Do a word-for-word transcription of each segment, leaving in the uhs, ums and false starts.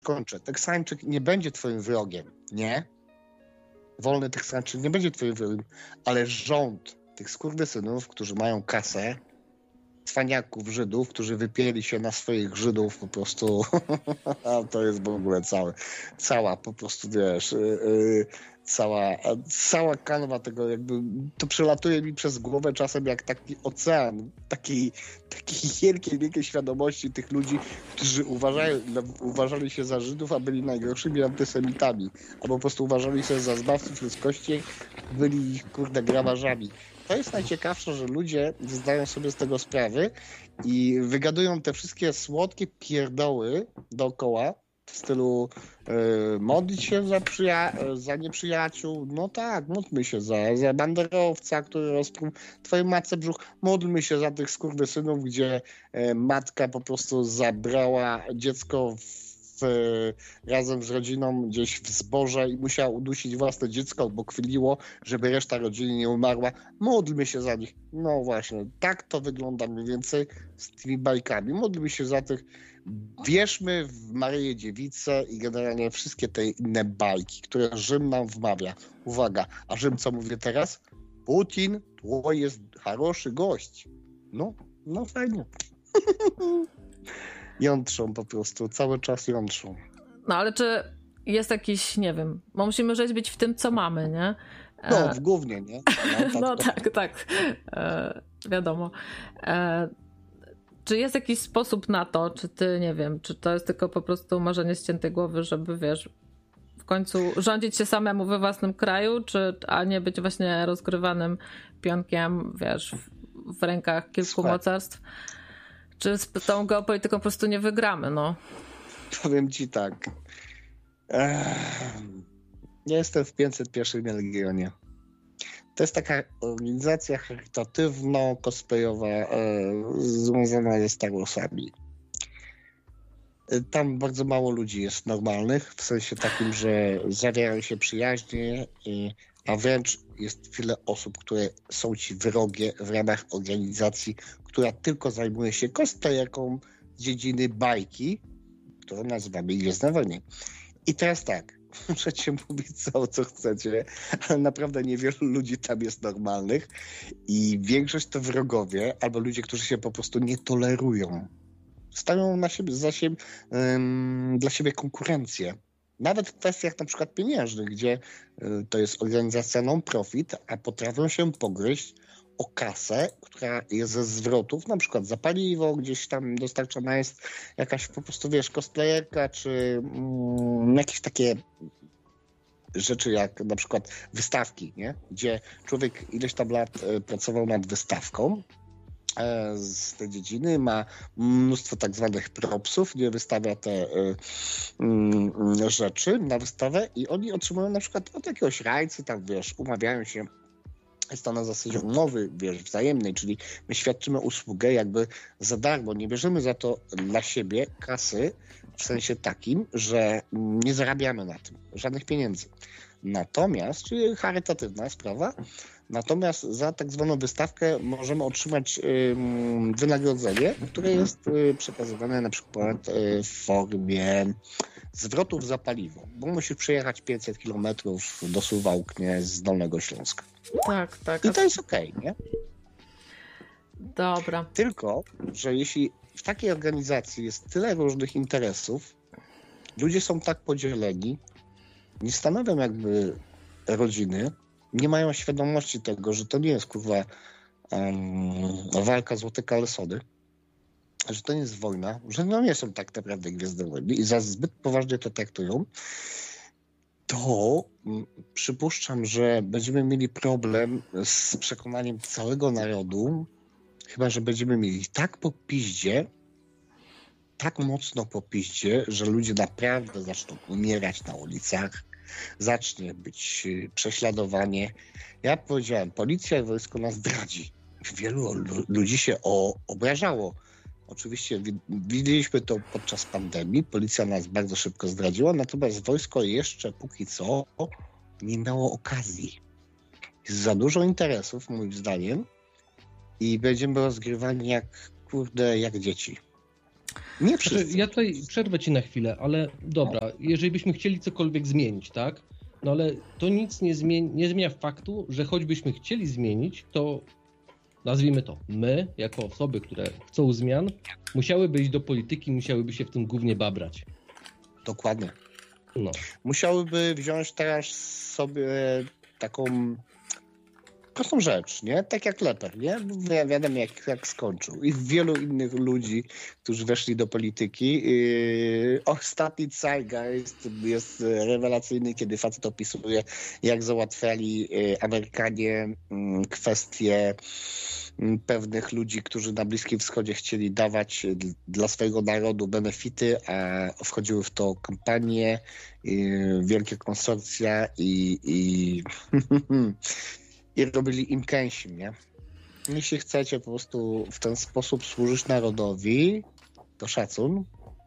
kończę. Teksańczyk nie będzie twoim wrogiem, nie? Wolny Teksańczyk nie będzie twoim wrogiem, ale rząd tych skurwysynów, którzy mają kasę, cwaniaków Żydów, którzy wypieli się na swoich Żydów po prostu, to jest w ogóle całe, cała po prostu, wiesz, yy, cała, cała kanwa tego jakby, to przelatuje mi przez głowę czasem jak taki ocean, takiej, takiej wielkiej, wielkiej świadomości tych ludzi, którzy uważają, uważali się za Żydów, a byli najgorszymi antysemitami, albo po prostu uważali się za zbawców ludzkości, byli ich, kurde, grabarzami. To jest najciekawsze, że ludzie zdają sobie z tego sprawy i wygadują te wszystkie słodkie pierdoły dookoła w stylu yy, modlić się za, przyja- za nieprzyjaciół. No tak, módlmy się za, za banderowca, który rozpruł twojej matce brzuch. Módlmy się za tych skurwysynów, gdzie yy, matka po prostu zabrała dziecko w razem z rodziną gdzieś w zboże i musiała udusić własne dziecko, bo kwiliło, żeby reszta rodziny nie umarła. Módlmy się za nich. No właśnie, tak to wygląda mniej więcej z tymi bajkami. Módlmy się za tych. Wierzmy w Maryję Dziewicę i generalnie wszystkie te inne bajki, które Rzym nam wmawia. Uwaga, a Rzym co mówię teraz? Putin to jest хороший gość. No, no fajnie. Jątrzą po prostu, cały czas jątrzą. No ale czy jest jakiś, nie wiem, bo musimy żyć być w tym, co mamy, nie? No, w gównie, nie? No, no tak, tak, e, wiadomo. E, czy jest jakiś sposób na to, czy ty, nie wiem, czy to jest tylko po prostu marzenie z ciętej głowy, żeby, wiesz, w końcu rządzić się samemu we własnym kraju, czy, a nie być właśnie rozgrywanym pionkiem, wiesz, w, w rękach kilku Słuchaj. mocarstw? Czy z tą geopolityką po prostu nie wygramy, no? Powiem ci tak. Ja jestem w pięćset pierwszym Legionie. To jest taka organizacja charytatywno-cosplayowa e, związana ze Star Warsami. Tam bardzo mało ludzi jest normalnych, w sensie takim, że zawierają się przyjaźnie, i, a wręcz jest wiele osób, które są ci wrogie w ramach organizacji, która tylko zajmuje się cosplayerką z dziedziny bajki, którą nazywamy Gwiezdne Wojny. I teraz tak, możecie mówić co, co chcecie, ale naprawdę niewielu ludzi tam jest normalnych i większość to wrogowie albo ludzie, którzy się po prostu nie tolerują. Stawią na siebie, za siebie, um, dla siebie konkurencję. Nawet w kwestiach na przykład pieniężnych, gdzie y, to jest organizacja non-profit, a potrafią się pogryźć o kasę, która jest ze zwrotów, na przykład za paliwo, gdzieś tam dostarczana jest jakaś po prostu, wiesz, cosplayerka, czy mm, jakieś takie rzeczy jak na przykład wystawki, nie? Gdzie człowiek ileś tam lat y, pracował nad wystawką y, z tej dziedziny, ma mnóstwo tak zwanych propsów, nie wystawia te y, y, rzeczy na wystawę i oni otrzymują na przykład od jakiegoś rajcy, tam wiesz, umawiają się. Jest to na zasadzie umowy, wiesz, wzajemnej, czyli my świadczymy usługę jakby za darmo. Nie bierzemy za to dla siebie kasy w sensie takim, że nie zarabiamy na tym żadnych pieniędzy. Natomiast, czyli charytatywna sprawa, natomiast za tak zwaną wystawkę możemy otrzymać y, wynagrodzenie, które jest y, przekazywane na przykład y, w formie zwrotów za paliwo, bo musisz przejechać pięćset kilometrów do Suwałknie z Dolnego Śląska. Tak, tak. I to jest okej, okay, nie? Dobra. Tylko, że jeśli w takiej organizacji jest tyle różnych interesów, ludzie są tak podzieleni, nie stanowią jakby rodziny, nie mają świadomości tego, że to nie jest kurwa um, walka złote kalesony, że to nie jest wojna, że no nie są tak naprawdę Gwiezdne Wojny i za zbyt poważnie to traktują, to m, przypuszczam, że będziemy mieli problem z przekonaniem całego narodu, chyba że będziemy mieli tak po piździe, tak mocno po piździe, że ludzie naprawdę zaczną umierać na ulicach, zacznie być prześladowanie. Ja powiedziałem, policja i wojsko nas zdradzi. Wielu ludzi się o, obrażało. Oczywiście widzieliśmy to podczas pandemii, policja nas bardzo szybko zdradziła, natomiast wojsko jeszcze póki co nie miało okazji. Jest za dużo interesów, moim zdaniem, i będziemy rozgrywani jak, kurde, jak dzieci. Nie wszyscy. Ja tutaj przerwę ci na chwilę, ale dobra, jeżeli byśmy chcieli cokolwiek zmienić, tak? No ale to nic nie, zmieni- nie zmienia faktu, że choćbyśmy chcieli zmienić, to nazwijmy to, my, jako osoby, które chcą zmian, musiałyby iść do polityki, musiałyby się w tym głównie babrać. Dokładnie. No. Musiałyby wziąć teraz sobie taką prostą rzecz, nie? Tak jak Leper, nie? Ja wiadomo jak, jak skończył. I wielu innych ludzi, którzy weszli do polityki. Yy, ostatni Zeitgeist jest rewelacyjny, kiedy facet opisuje, jak załatwiali yy, Amerykanie yy, kwestie yy, pewnych ludzi, którzy na Bliskim Wschodzie chcieli dawać dla swojego narodu benefity, a wchodziły w to kampanie, yy, wielkie konsorcja i, i i robili im kęsim, nie? Jeśli chcecie po prostu w ten sposób służyć narodowi, to szacun.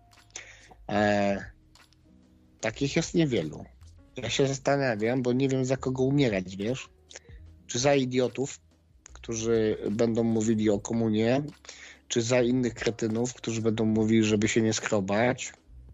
E, takich jest niewielu. Ja się zastanawiam, bo nie wiem za kogo umierać, wiesz? Czy za idiotów, którzy będą mówili o komunie, czy za innych kretynów, którzy będą mówili, żeby się nie skrobać.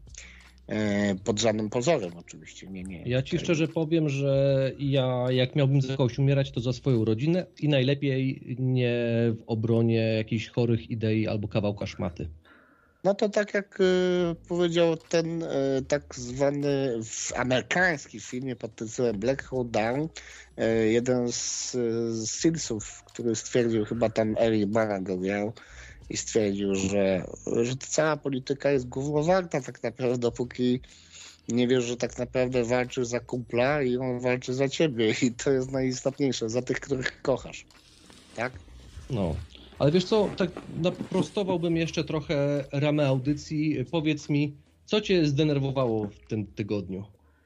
Pod żadnym pozorem oczywiście, nie, nie. Ja ci szczerze powiem, że ja jak miałbym za kogoś umierać, to za swoją rodzinę i najlepiej nie w obronie jakichś chorych idei albo kawałka szmaty. No to tak jak y, powiedział ten y, tak zwany w amerykański filmie pod tytułem Black Hole Down, y, jeden z, z Sealsów, który stwierdził, chyba tam Eric Bana go miał, i stwierdził, że, że ta cała polityka jest gówno warta tak naprawdę, dopóki nie wiesz, że tak naprawdę walczysz za kumpla i on walczy za ciebie i to jest najistotniejsze, za tych, których kochasz, tak? No, ale wiesz co, tak naprostowałbym jeszcze trochę ramę audycji. Powiedz mi, co cię zdenerwowało w tym tygodniu?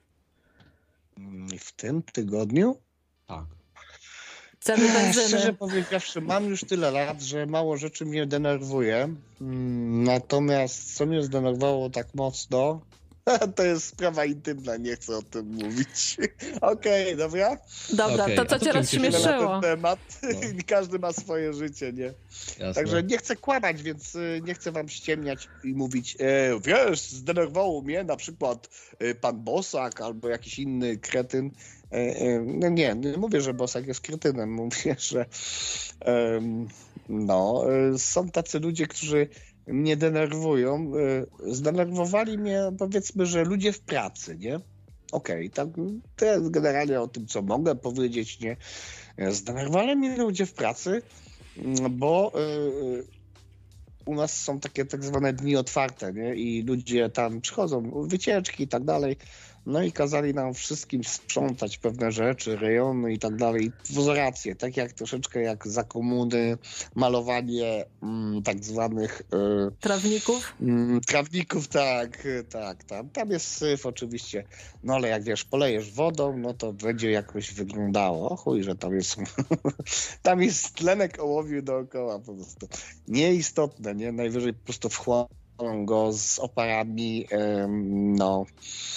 W tym tygodniu? Tak. Ceny benzyny. Szczerze powiedziawszy, mam już tyle lat, że mało rzeczy mnie denerwuje. Natomiast co mnie zdenerwowało tak mocno, to jest sprawa intymna, nie chcę o tym mówić. Okej, okay, dobra? Dobra, okay, to co cię rozśmieszyło? Na ten temat. No. Każdy ma swoje życie, nie? Jasne. Także nie chcę kłamać, więc nie chcę wam ściemniać i mówić, e, wiesz, zdenerwował mnie na przykład pan Bosak albo jakiś inny kretyn. No nie, nie mówię, że Bosak jest kretynem, mówię, że um, no, są tacy ludzie, którzy mnie denerwują. Zdenerwowali mnie, powiedzmy, że ludzie w pracy, nie? Okej, okay, tak, to jest generalnie o tym, co mogę powiedzieć, nie? Zdenerwowali mnie ludzie w pracy, bo y, u nas są takie tak zwane dni otwarte, nie? I ludzie tam przychodzą, wycieczki i tak dalej. No i kazali nam wszystkim sprzątać pewne rzeczy, rejony i tak dalej. Wzoracje, tak jak troszeczkę jak za komuny, malowanie mm, tak zwanych... Y, trawników? Mm, trawników, tak, tak. Tam, tam jest syf oczywiście. No ale jak wiesz, polejesz wodą, no to będzie jakoś wyglądało. O chuj, że tam jest... tam jest tlenek ołowiu dookoła po prostu. Nieistotne, nie? Najwyżej po prostu wchłoną go z oparami, ym, no...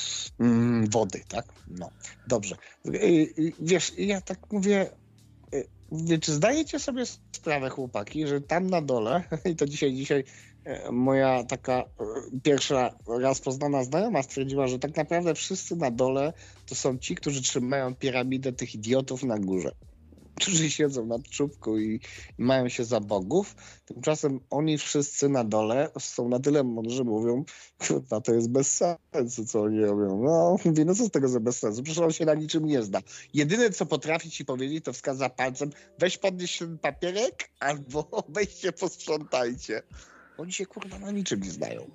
wody, tak? No, dobrze. Wiesz, ja tak mówię, czy zdajecie sobie sprawę, chłopaki, że tam na dole, i to dzisiaj, dzisiaj moja taka pierwsza raz poznana znajoma stwierdziła, że tak naprawdę wszyscy na dole to są ci, którzy trzymają piramidę tych idiotów na górze, którzy siedzą na czubku i, i mają się za bogów. Tymczasem oni wszyscy na dole są na tyle mądrzy, mówią, kurwa, to jest bez sensu, co oni robią. No, mówię, no co z tego, że bez sensu? Przecież on się na niczym nie zna. Jedyne, co potrafi ci powiedzieć, to wskaza palcem, weź podnieś ten papierek, albo weźcie, posprzątajcie. Oni się, kurwa, na niczym nie znają.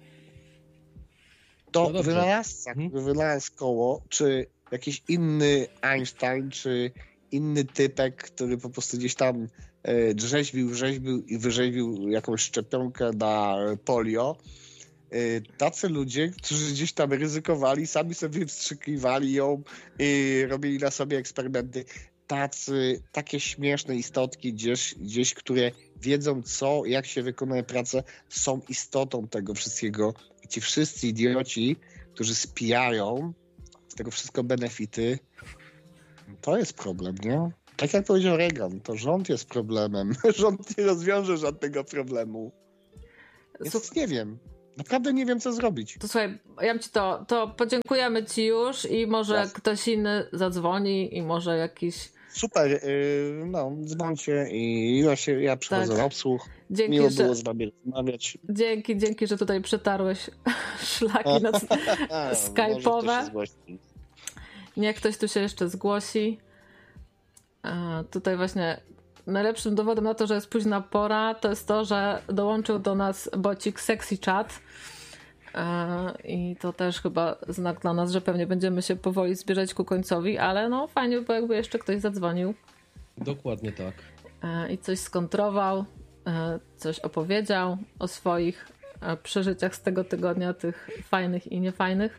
To no wynalazca, hmm. który wynalazł koło, czy jakiś inny Einstein, czy inny typek, który po prostu gdzieś tam e, drzeźbił, rzeźbił i wyrzeźbił jakąś szczepionkę na polio. E, tacy ludzie, którzy gdzieś tam ryzykowali, sami sobie wstrzykiwali ją i robili na sobie eksperymenty. Tacy, takie śmieszne istotki gdzieś, gdzieś, które wiedzą co, jak się wykonuje pracę, są istotą tego wszystkiego. I ci wszyscy idioci, którzy spijają z tego wszystko benefity, to jest problem, nie? Tak jak powiedział Reagan, to rząd jest problemem. Rząd nie rozwiąże żadnego problemu. Więc nie wiem. Naprawdę nie wiem, co zrobić. To słuchaj, ja ci to, to podziękujemy ci już i może Jasne. ktoś inny zadzwoni i może jakiś... Super, yy, no, dzwońcie i ja, się, ja przychodzę Tak. na obsłuch. Dzięki, Miło że... było z wami rozmawiać. Dzięki, dzięki, że tutaj przetarłeś szlaki nad... Skype'owe. Niech ktoś tu się jeszcze zgłosi. A, tutaj właśnie najlepszym dowodem na to, że jest późna pora, to jest to, że dołączył do nas bocik Sexy Chat. A, I to też chyba znak dla nas, że pewnie będziemy się powoli zbierać ku końcowi, ale no fajnie by było, jakby jeszcze ktoś zadzwonił. Dokładnie tak. A, I coś skontrował, a, coś opowiedział o swoich a, przeżyciach z tego tygodnia, tych fajnych i niefajnych.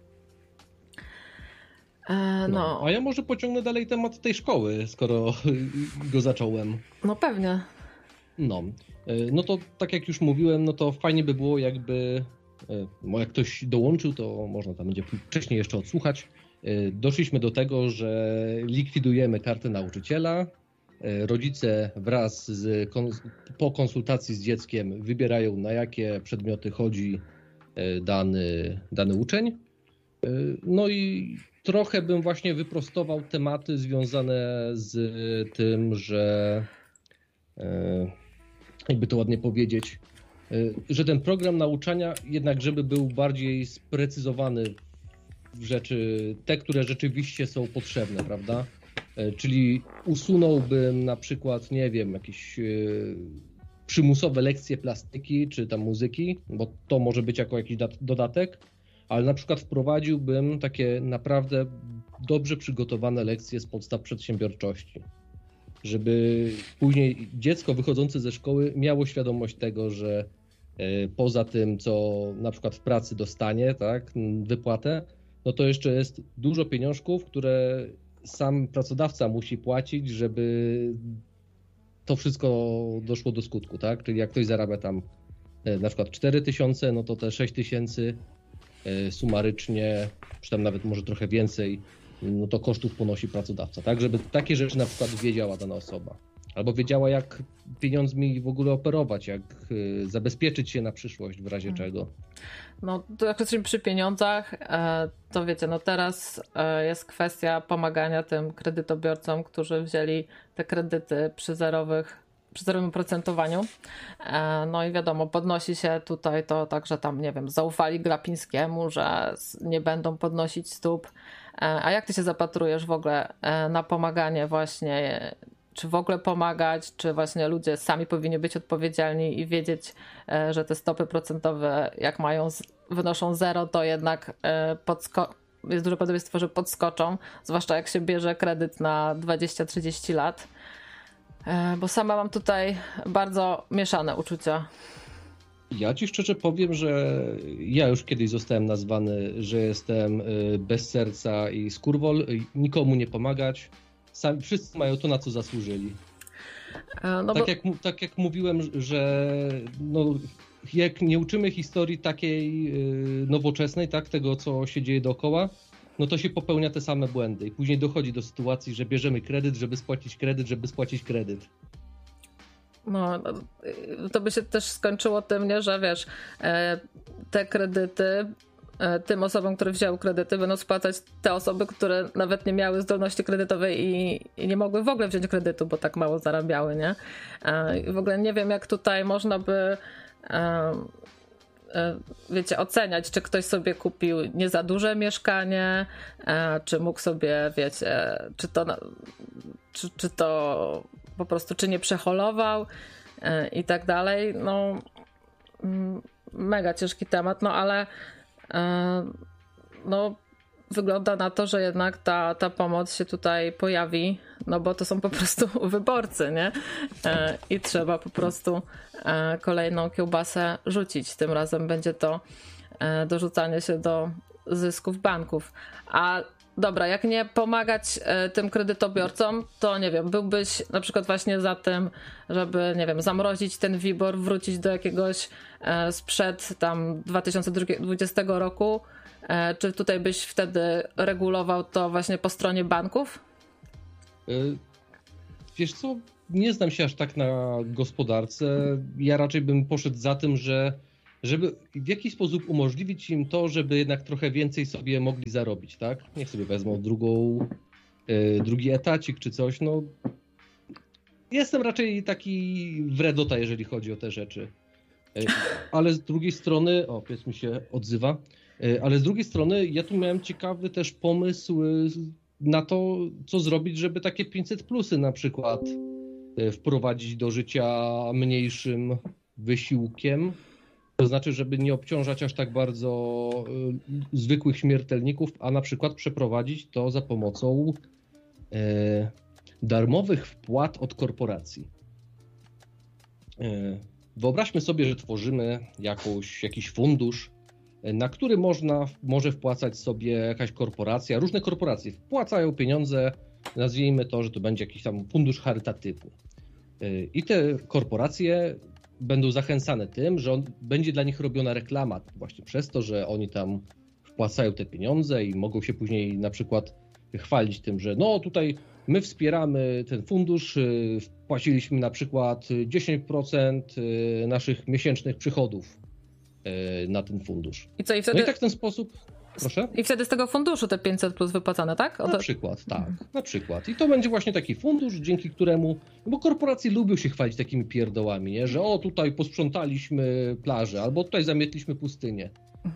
E, no. No, a ja może pociągnę dalej temat tej szkoły, skoro go zacząłem. No pewnie. No, no to tak jak już mówiłem, no to fajnie by było jakby, no jak ktoś dołączył, to można tam będzie wcześniej jeszcze odsłuchać. Doszliśmy do tego, że likwidujemy kartę nauczyciela. Rodzice wraz z, po konsultacji z dzieckiem wybierają, na jakie przedmioty chodzi dany, dany uczeń. No i trochę bym właśnie wyprostował tematy związane z tym, że jakby to ładnie powiedzieć, że ten program nauczania jednak, żeby był bardziej sprecyzowany w rzeczy, te, które rzeczywiście są potrzebne, prawda? Czyli usunąłbym na przykład, nie wiem, jakieś przymusowe lekcje plastyki czy tam muzyki, bo to może być jako jakiś dodatek, ale na przykład wprowadziłbym takie naprawdę dobrze przygotowane lekcje z podstaw przedsiębiorczości, żeby później dziecko wychodzące ze szkoły miało świadomość tego, że poza tym, co na przykład w pracy dostanie, tak, wypłatę, no to jeszcze jest dużo pieniążków, które sam pracodawca musi płacić, żeby to wszystko doszło do skutku, tak? Czyli jak ktoś zarabia tam na przykład cztery tysiące, no to te sześć tysięcy sumarycznie, czy tam nawet może trochę więcej, no to kosztów ponosi pracodawca, tak? Żeby takie rzeczy na przykład wiedziała dana osoba. Albo wiedziała, jak pieniądzmi w ogóle operować, jak zabezpieczyć się na przyszłość w razie czego. No to jak jesteśmy przy pieniądzach, to wiecie, no teraz jest kwestia pomagania tym kredytobiorcom, którzy wzięli te kredyty przy zerowych, przy zerowym procentowaniu. No i wiadomo, podnosi się tutaj to tak, że tam, nie wiem, zaufali Glapińskiemu, że nie będą podnosić stóp. A jak ty się zapatrujesz w ogóle na pomaganie właśnie, czy w ogóle pomagać, czy właśnie ludzie sami powinni być odpowiedzialni i wiedzieć, że te stopy procentowe, jak mają, wynoszą zero, to jednak podsko- jest duże prawdopodobieństwo, że podskoczą, zwłaszcza jak się bierze kredyt na dwadzieścia trzydzieści lat. Bo sama mam tutaj bardzo mieszane uczucia. Ja ci szczerze powiem, że ja już kiedyś zostałem nazwany, że jestem bez serca i skurwol, nikomu nie pomagać. Sami, wszyscy mają to, na co zasłużyli. No tak, bo... jak, tak jak mówiłem, że no, jak nie uczymy historii takiej nowoczesnej, tak, tego co się dzieje dookoła, no to się popełnia te same błędy i później dochodzi do sytuacji, że bierzemy kredyt, żeby spłacić kredyt, żeby spłacić kredyt. No, to by się też skończyło tym, nie, że wiesz, te kredyty tym osobom, które wzięły kredyty, będą spłacać te osoby, które nawet nie miały zdolności kredytowej i, i nie mogły w ogóle wziąć kredytu, bo tak mało zarabiały, nie? I w ogóle nie wiem, jak tutaj można by wiecie, oceniać, czy ktoś sobie kupił nie za duże mieszkanie, czy mógł sobie, wiecie, czy to, czy, czy to po prostu, czy nie przeholował i tak dalej. No, mega ciężki temat, no ale no, wygląda na to, że jednak ta, ta pomoc się tutaj pojawi, no bo to są po prostu wyborcy, nie? I trzeba po prostu kolejną kiełbasę rzucić. Tym razem będzie to dorzucanie się do zysków banków. A dobra, jak nie pomagać tym kredytobiorcom, to nie wiem, byłbyś na przykład właśnie za tym, żeby, nie wiem, zamrozić ten WIBOR, wrócić do jakiegoś sprzed tam dwa tysiące dwudziestego roku, czy tutaj byś wtedy regulował to właśnie po stronie banków? Wiesz co, nie znam się aż tak na gospodarce. Ja raczej bym poszedł za tym, że żeby w jakiś sposób umożliwić im to, żeby jednak trochę więcej sobie mogli zarobić, tak? Niech sobie wezmą drugą, yy, drugi etacik czy coś, no. Jestem raczej taki wredota, jeżeli chodzi o te rzeczy. Yy, ale z drugiej strony, o, pies mi się odzywa, yy, ale z drugiej strony ja tu miałem ciekawy też pomysł yy, na to, co zrobić, żeby takie pięćset plusy na przykład yy, wprowadzić do życia mniejszym wysiłkiem. To znaczy, żeby nie obciążać aż tak bardzo y, zwykłych śmiertelników, a na przykład przeprowadzić to za pomocą y, darmowych wpłat od korporacji. Y, wyobraźmy sobie, że tworzymy jakąś, jakiś fundusz, y, na który można, może wpłacać sobie jakaś korporacja. Różne korporacje wpłacają pieniądze, nazwijmy to, że to będzie jakiś tam fundusz charytatywny. Y, I te korporacje będą zachęcane tym, że on, będzie dla nich robiona reklama właśnie przez to, że oni tam wpłacają te pieniądze i mogą się później na przykład chwalić tym, że no tutaj my wspieramy ten fundusz, wpłaciliśmy na przykład dziesięć procent naszych miesięcznych przychodów na ten fundusz. I co, i wtedy... No i tak w ten sposób... Proszę? I wtedy z tego funduszu te pięćset plus wypłacane, tak? O to... Na przykład, tak, na przykład. I to będzie właśnie taki fundusz, dzięki któremu, bo korporacje lubią się chwalić takimi pierdołami, nie? Że o, tutaj posprzątaliśmy plażę, albo tutaj zamietliśmy pustynię.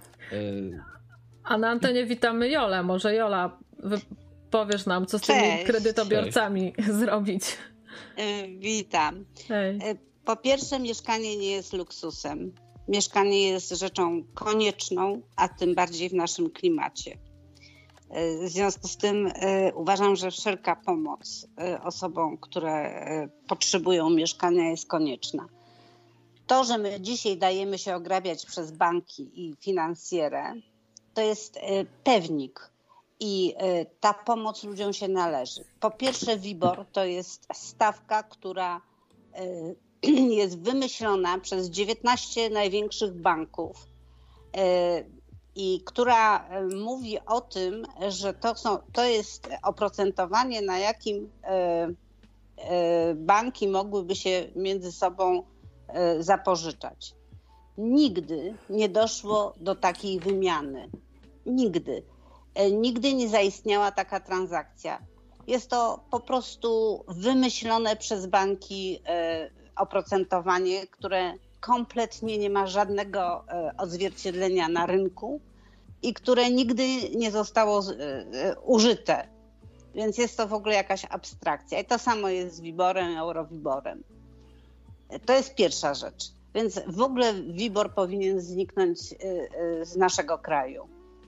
A na antenie witamy Jolę. Może Jola, powiesz nam, co z tymi Cześć. kredytobiorcami Cześć. zrobić. Witam. Hej. Po pierwsze, mieszkanie nie jest luksusem. Mieszkanie jest rzeczą konieczną, a tym bardziej w naszym klimacie. W związku z tym uważam, że wszelka pomoc osobom, które potrzebują mieszkania, jest konieczna. To, że my dzisiaj dajemy się ograbiać przez banki i finansjerę, to jest pewnik i ta pomoc ludziom się należy. Po pierwsze, WIBOR to jest stawka, która jest wymyślona przez dziewiętnaście największych banków i która mówi o tym, że to, są, to jest oprocentowanie, na jakim banki mogłyby się między sobą zapożyczać. Nigdy nie doszło do takiej wymiany. Nigdy. Nigdy nie zaistniała taka transakcja. Jest to po prostu wymyślone przez banki oprocentowanie, które kompletnie nie ma żadnego odzwierciedlenia na rynku i które nigdy nie zostało użyte. Więc jest to w ogóle jakaś abstrakcja. I to samo jest z WIBORem, Eurowiborem. To jest pierwsza rzecz. Więc w ogóle WIBOR powinien zniknąć z naszego kraju.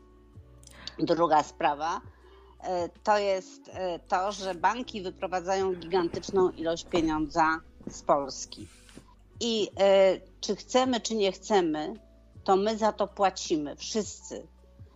Druga sprawa to jest to, że banki wyprowadzają gigantyczną ilość pieniądza z Polski. I y, czy chcemy, czy nie chcemy, to my za to płacimy, wszyscy. Y,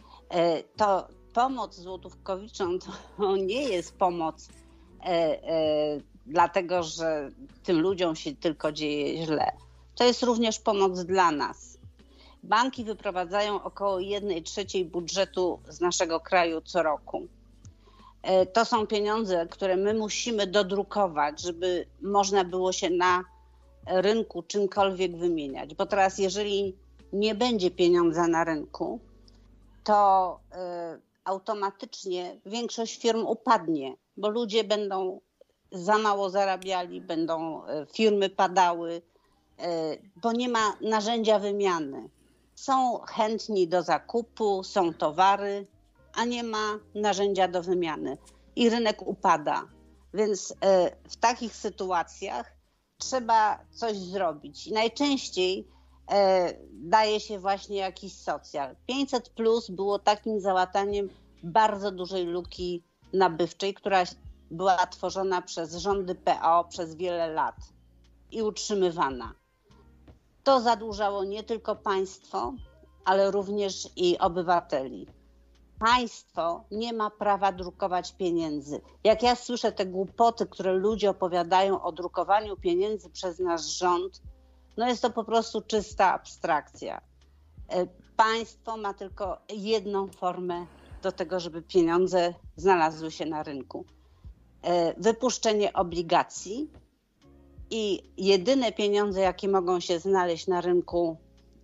to pomoc złotówkowiczom to nie jest pomoc y, y, dlatego, że tym ludziom się tylko dzieje źle. To jest również pomoc dla nas. Banki wyprowadzają około jednej trzeciej budżetu z naszego kraju co roku. Y, to są pieniądze, które my musimy dodrukować, żeby można było się na rynku czymkolwiek wymieniać. Bo teraz jeżeli nie będzie pieniądza na rynku, to y, automatycznie większość firm upadnie, bo ludzie będą za mało zarabiali, będą y, firmy padały, y, bo nie ma narzędzia wymiany. Są chętni do zakupu, są towary, a nie ma narzędzia do wymiany i rynek upada. Więc y, w takich sytuacjach trzeba coś zrobić. I najczęściej e, daje się właśnie jakiś socjal. pięćset plus było takim załataniem bardzo dużej luki nabywczej, która była tworzona przez rządy P O przez wiele lat i utrzymywana. To zadłużało nie tylko państwo, ale również i obywateli. Państwo nie ma prawa drukować pieniędzy. Jak ja słyszę te głupoty, które ludzie opowiadają o drukowaniu pieniędzy przez nasz rząd, no jest to po prostu czysta abstrakcja. Państwo ma tylko jedną formę do tego, żeby pieniądze znalazły się na rynku. Wypuszczenie obligacji i jedyne pieniądze, jakie mogą się znaleźć na rynku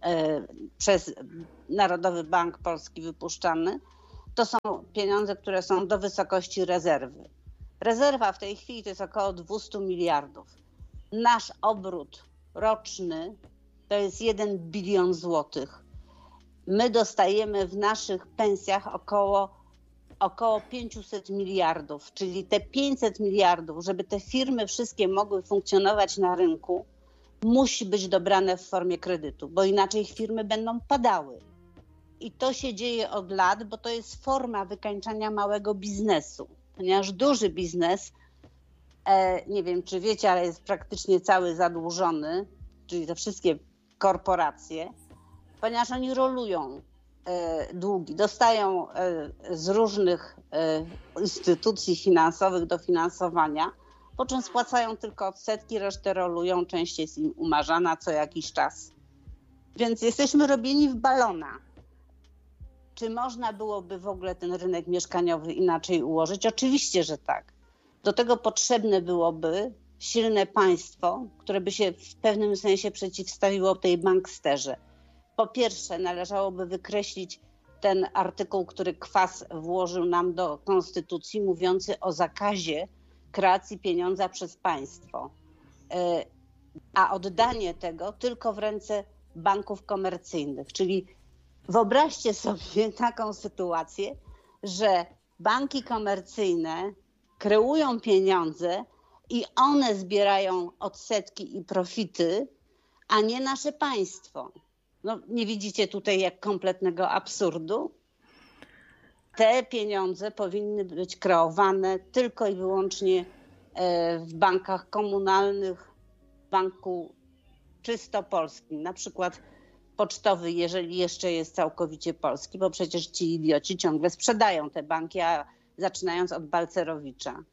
przez Narodowy Bank Polski wypuszczany, to są pieniądze, które są do wysokości rezerwy. Rezerwa w tej chwili to jest około dwieście miliardów. Nasz obrót roczny to jest jeden bilion złotych. My dostajemy w naszych pensjach około, około pięćset miliardów, czyli te pięćset miliardów, żeby te firmy wszystkie mogły funkcjonować na rynku, musi być dobrane w formie kredytu, bo inaczej firmy będą padały. I to się dzieje od lat, bo to jest forma wykańczania małego biznesu, ponieważ duży biznes, e, nie wiem czy wiecie, ale jest praktycznie cały zadłużony, czyli te wszystkie korporacje, ponieważ oni rolują e, długi, dostają e, z różnych e, instytucji finansowych dofinansowania, po czym spłacają tylko odsetki, resztę rolują, część jest im umarzana co jakiś czas. Więc jesteśmy robieni w balona. Czy można byłoby w ogóle ten rynek mieszkaniowy inaczej ułożyć? Oczywiście, że tak. Do tego potrzebne byłoby silne państwo, które by się w pewnym sensie przeciwstawiło tej banksterze. Po pierwsze, należałoby wykreślić ten artykuł, który Kwas włożył nam do konstytucji, mówiący o zakazie kreacji pieniądza przez państwo, a oddanie tego tylko w ręce banków komercyjnych. Czyli wyobraźcie sobie taką sytuację, że banki komercyjne kreują pieniądze i one zbierają odsetki i profity, a nie nasze państwo. No, nie widzicie tutaj jak kompletnego absurdu? Te pieniądze powinny być kreowane tylko i wyłącznie w bankach komunalnych, w banku czysto polskim, na przykład pocztowy, jeżeli jeszcze jest całkowicie polski, bo przecież ci idioci ciągle sprzedają te banki, a zaczynając od Balcerowicza.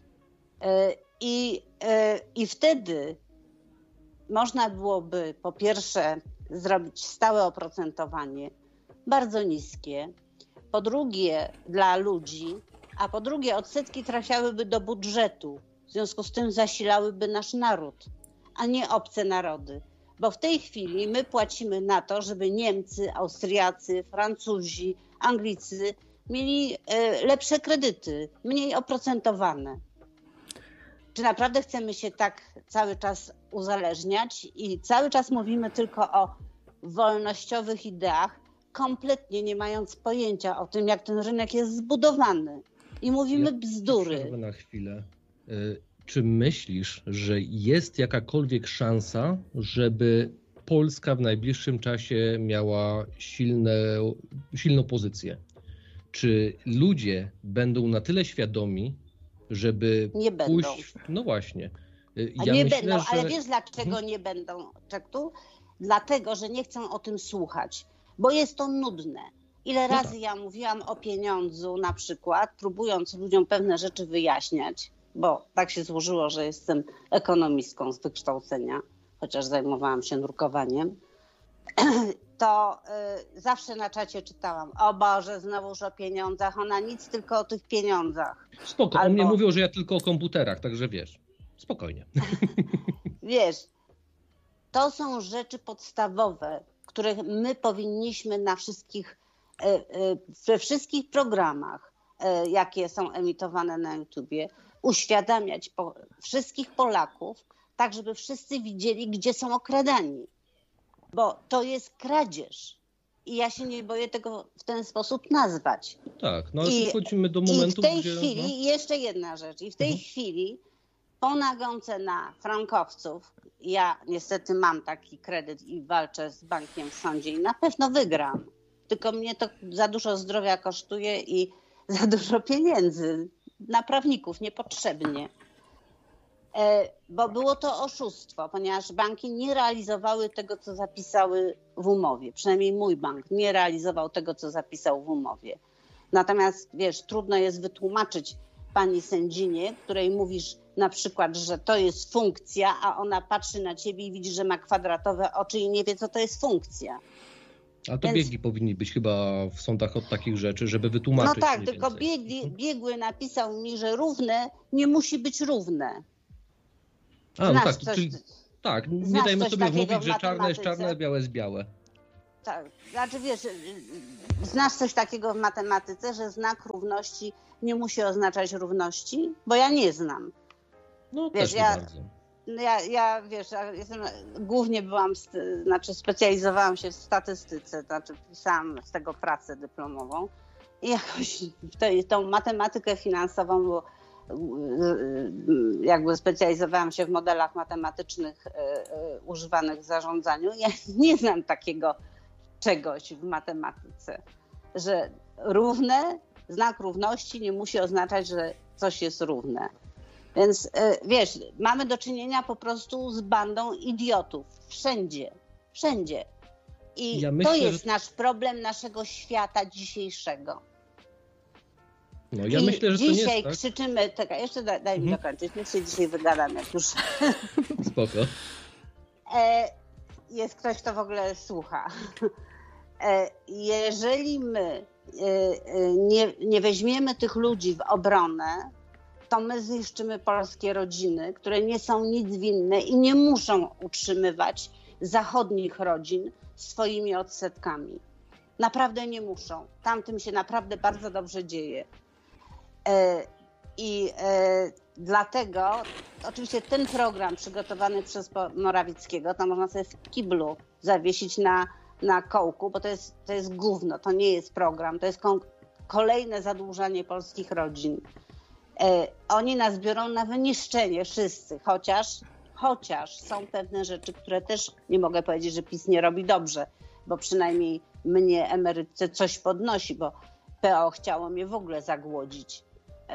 I, i wtedy można byłoby po pierwsze zrobić stałe oprocentowanie, bardzo niskie, po drugie dla ludzi, a po drugie odsetki trafiałyby do budżetu, w związku z tym zasilałyby nasz naród, a nie obce narody. Bo w tej chwili my płacimy na to, żeby Niemcy, Austriacy, Francuzi, Anglicy mieli lepsze kredyty, mniej oprocentowane. Czy naprawdę chcemy się tak cały czas uzależniać i cały czas mówimy tylko o wolnościowych ideach, kompletnie nie mając pojęcia o tym, jak ten rynek jest zbudowany. I mówimy ja bzdury. Przerwę na chwilę. Czy myślisz, że jest jakakolwiek szansa, żeby Polska w najbliższym czasie miała silne, silną pozycję? Czy ludzie będą na tyle świadomi, żeby nie pójść... Będą. No właśnie. A ja nie myślę, będą, że... ale wiesz dlaczego hmm. nie będą, Czektu? Dlatego, że nie chcą o tym słuchać, bo jest to nudne. Ile no razy tak. ja mówiłam o pieniądzu na przykład, próbując ludziom pewne rzeczy wyjaśniać, bo tak się złożyło, że jestem ekonomistką z wykształcenia, chociaż zajmowałam się nurkowaniem, to y, zawsze na czacie czytałam: o Boże, znowuż o pieniądzach, ona nic, tylko o tych pieniądzach. Spoko, Albo... on mnie mówił, że ja tylko o komputerach, także wiesz, spokojnie. Wiesz, to są rzeczy podstawowe, które my powinniśmy na wszystkich, we wszystkich programach, jakie są emitowane na YouTubie, uświadamiać po, wszystkich Polaków, tak żeby wszyscy widzieli, gdzie są okradani. Bo to jest kradzież. I ja się nie boję tego w ten sposób nazwać. Tak, no ale I, dochodzimy do momentu, I w tej gdzie... chwili, no. jeszcze jedna rzecz, i w tej mhm. chwili po nagonce na frankowców, ja niestety mam taki kredyt i walczę z bankiem w sądzie i na pewno wygram. Tylko mnie to za dużo zdrowia kosztuje i za dużo pieniędzy na prawników niepotrzebnie. Bo było to oszustwo, ponieważ banki nie realizowały tego, co zapisały w umowie. Przynajmniej mój bank nie realizował tego, co zapisał w umowie. Natomiast wiesz, trudno jest wytłumaczyć pani sędzinie, której mówisz na przykład, że to jest funkcja, a ona patrzy na ciebie i widzi, że ma kwadratowe oczy i nie wie, co to jest funkcja. A to Więc... biegli powinni być chyba w sądach od takich rzeczy, żeby wytłumaczyć. No tak, tylko biegli, biegły napisał mi, że równe nie musi być równe. A, no tak, coś, czyli, tak, nie dajmy sobie wmówić, że czarne jest czarne, białe jest białe. tak. Znaczy wiesz, znasz coś takiego w matematyce, że znak równości nie musi oznaczać równości? Bo ja nie znam. No Wiesz, też nie ja, bardzo. ja, ja wiesz, ja jestem, głównie byłam, znaczy specjalizowałam się w statystyce, znaczy pisałam z tego pracę dyplomową i jakoś w tą matematykę finansową, bo jakby specjalizowałam się w modelach matematycznych używanych w zarządzaniu. Ja nie znam takiego czegoś w matematyce, że równe, znak równości nie musi oznaczać, że coś jest równe. Więc wiesz, mamy do czynienia po prostu z bandą idiotów. Wszędzie. Wszędzie. I Ja myślę, to jest że... nasz problem naszego świata dzisiejszego. No, ja I myślę, że dzisiaj to nie jest tak. krzyczymy, czekaj, jeszcze daj, daj mi Mhm. dokończyć, niech się dzisiaj wygadam, jak już Spoko. e, jest ktoś, kto w ogóle słucha. E, jeżeli my e, e, nie, nie weźmiemy tych ludzi w obronę, to my zniszczymy polskie rodziny, które nie są nic winne i nie muszą utrzymywać zachodnich rodzin swoimi odsetkami. Naprawdę nie muszą. Tamtym się naprawdę bardzo dobrze dzieje. I dlatego oczywiście ten program przygotowany przez Morawieckiego, to można sobie w kiblu zawiesić na, na kołku, bo to jest, to jest gówno, to nie jest program, to jest kolejne zadłużanie polskich rodzin. Oni nas biorą na wyniszczenie wszyscy, chociaż, chociaż są pewne rzeczy, które też nie mogę powiedzieć, że PiS nie robi dobrze, bo przynajmniej mnie emerytce coś podnosi, bo P O chciało mnie w ogóle zagłodzić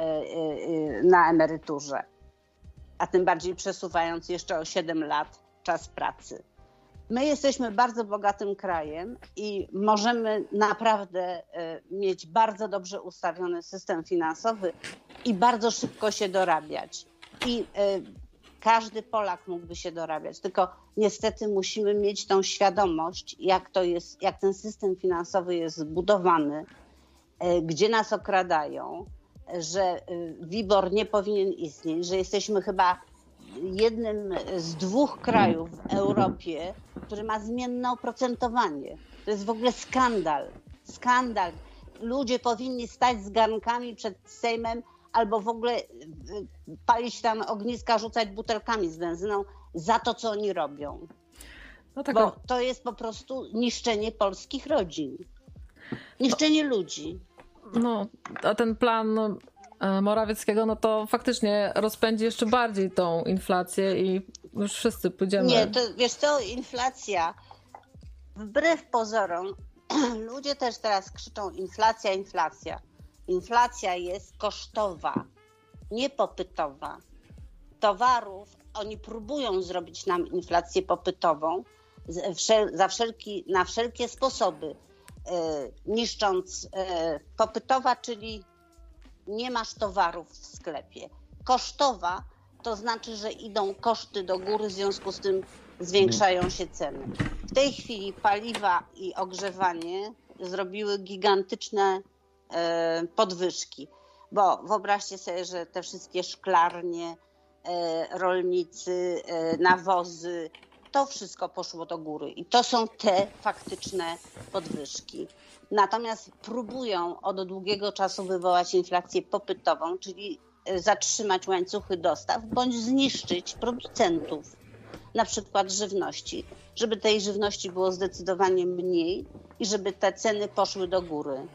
na emeryturze, a tym bardziej przesuwając jeszcze o siedem lat czas pracy. My jesteśmy bardzo bogatym krajem i możemy naprawdę mieć bardzo dobrze ustawiony system finansowy i bardzo szybko się dorabiać. I każdy Polak mógłby się dorabiać, tylko niestety musimy mieć tą świadomość, jak to jest, jak ten system finansowy jest zbudowany, gdzie nas okradają, że WIBOR nie powinien istnieć, że jesteśmy chyba jednym z dwóch krajów w Europie, który ma zmienne oprocentowanie. To jest w ogóle skandal. Skandal. Ludzie powinni stać z garnkami przed Sejmem albo w ogóle palić tam ogniska, rzucać butelkami z benzyną za to, co oni robią. No tak, bo to jest po prostu niszczenie polskich rodzin. Niszczenie no, ludzi. No, a ten plan Morawieckiego, no to faktycznie rozpędzi jeszcze bardziej tą inflację i już wszyscy pójdziemy. Nie, to wiesz co, inflacja, wbrew pozorom, ludzie też teraz krzyczą inflacja, inflacja. Inflacja jest kosztowa, nie popytowa. Towarów, oni próbują zrobić nam inflację popytową za wszelki, na wszelkie sposoby, niszcząc popytowa, czyli nie masz towarów w sklepie. Kosztowa to znaczy, że idą koszty do góry, w związku z tym zwiększają się ceny. W tej chwili paliwa i ogrzewanie zrobiły gigantyczne podwyżki, bo wyobraźcie sobie, że te wszystkie szklarnie, rolnicy, nawozy, to wszystko poszło do góry i to są te faktyczne podwyżki. Natomiast próbują od długiego czasu wywołać inflację popytową, czyli zatrzymać łańcuchy dostaw bądź zniszczyć producentów, na przykład żywności, żeby tej żywności było zdecydowanie mniej i żeby te ceny poszły do góry.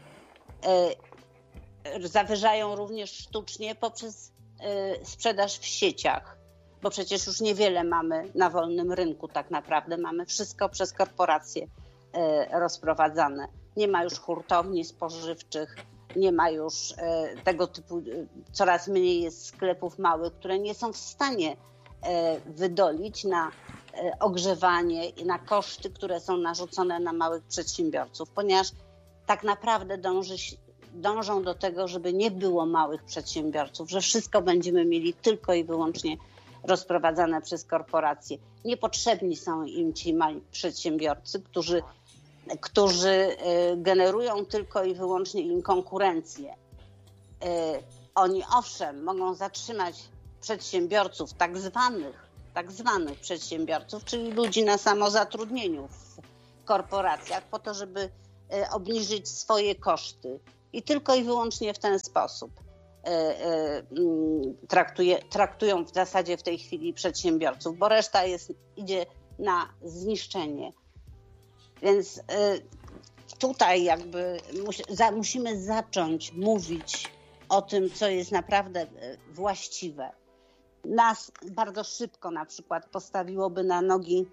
Zawyżają również sztucznie poprzez sprzedaż w sieciach, bo przecież już niewiele mamy na wolnym rynku tak naprawdę. Mamy wszystko przez korporacje rozprowadzane. Nie ma już hurtowni spożywczych, nie ma już tego typu, coraz mniej jest sklepów małych, które nie są w stanie wydolić na ogrzewanie i na koszty, które są narzucone na małych przedsiębiorców, ponieważ tak naprawdę dąży, dążą do tego, żeby nie było małych przedsiębiorców, że wszystko będziemy mieli tylko i wyłącznie rozprowadzane przez korporacje. Niepotrzebni są im ci mali przedsiębiorcy, którzy, którzy generują tylko i wyłącznie im konkurencję. Oni owszem mogą zatrzymać przedsiębiorców, tak zwanych, tak zwanych przedsiębiorców, czyli ludzi na samozatrudnieniu w korporacjach po to, żeby obniżyć swoje koszty. I tylko i wyłącznie w ten sposób traktuje, traktują w zasadzie w tej chwili przedsiębiorców, bo reszta jest, idzie na zniszczenie. Więc tutaj jakby musimy zacząć mówić o tym, co jest naprawdę właściwe. Nas bardzo szybko na przykład postawiłoby na nogi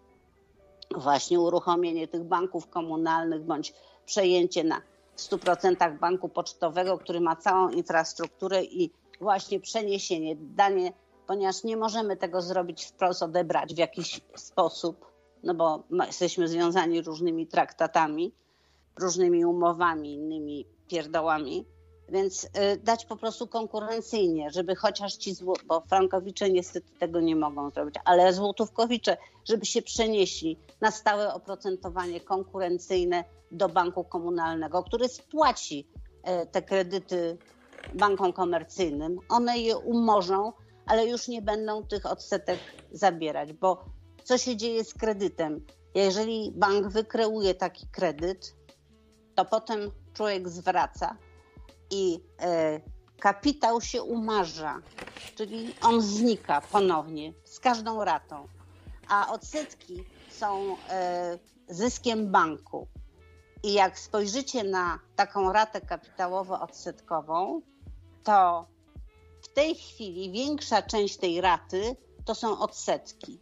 właśnie uruchomienie tych banków komunalnych bądź przejęcie na w stu procentach banku pocztowego, który ma całą infrastrukturę i właśnie przeniesienie, danie, ponieważ nie możemy tego zrobić wprost, odebrać w jakiś sposób, no bo jesteśmy związani różnymi traktatami, różnymi umowami, innymi pierdołami, więc y, dać po prostu konkurencyjnie, żeby chociaż ci, zło- bo frankowicze niestety tego nie mogą zrobić, ale złotówkowicze, żeby się przenieśli na stałe oprocentowanie konkurencyjne do banku komunalnego, który spłaci y, te kredyty bankom komercyjnym. One je umorzą, ale już nie będą tych odsetek zabierać, bo co się dzieje z kredytem? Jeżeli bank wykreuje taki kredyt, to potem człowiek zwraca i e, kapitał się umarza, czyli on znika ponownie z każdą ratą, a odsetki są e, zyskiem banku. I jak spojrzycie na taką ratę kapitałowo-odsetkową, to w tej chwili większa część tej raty to są odsetki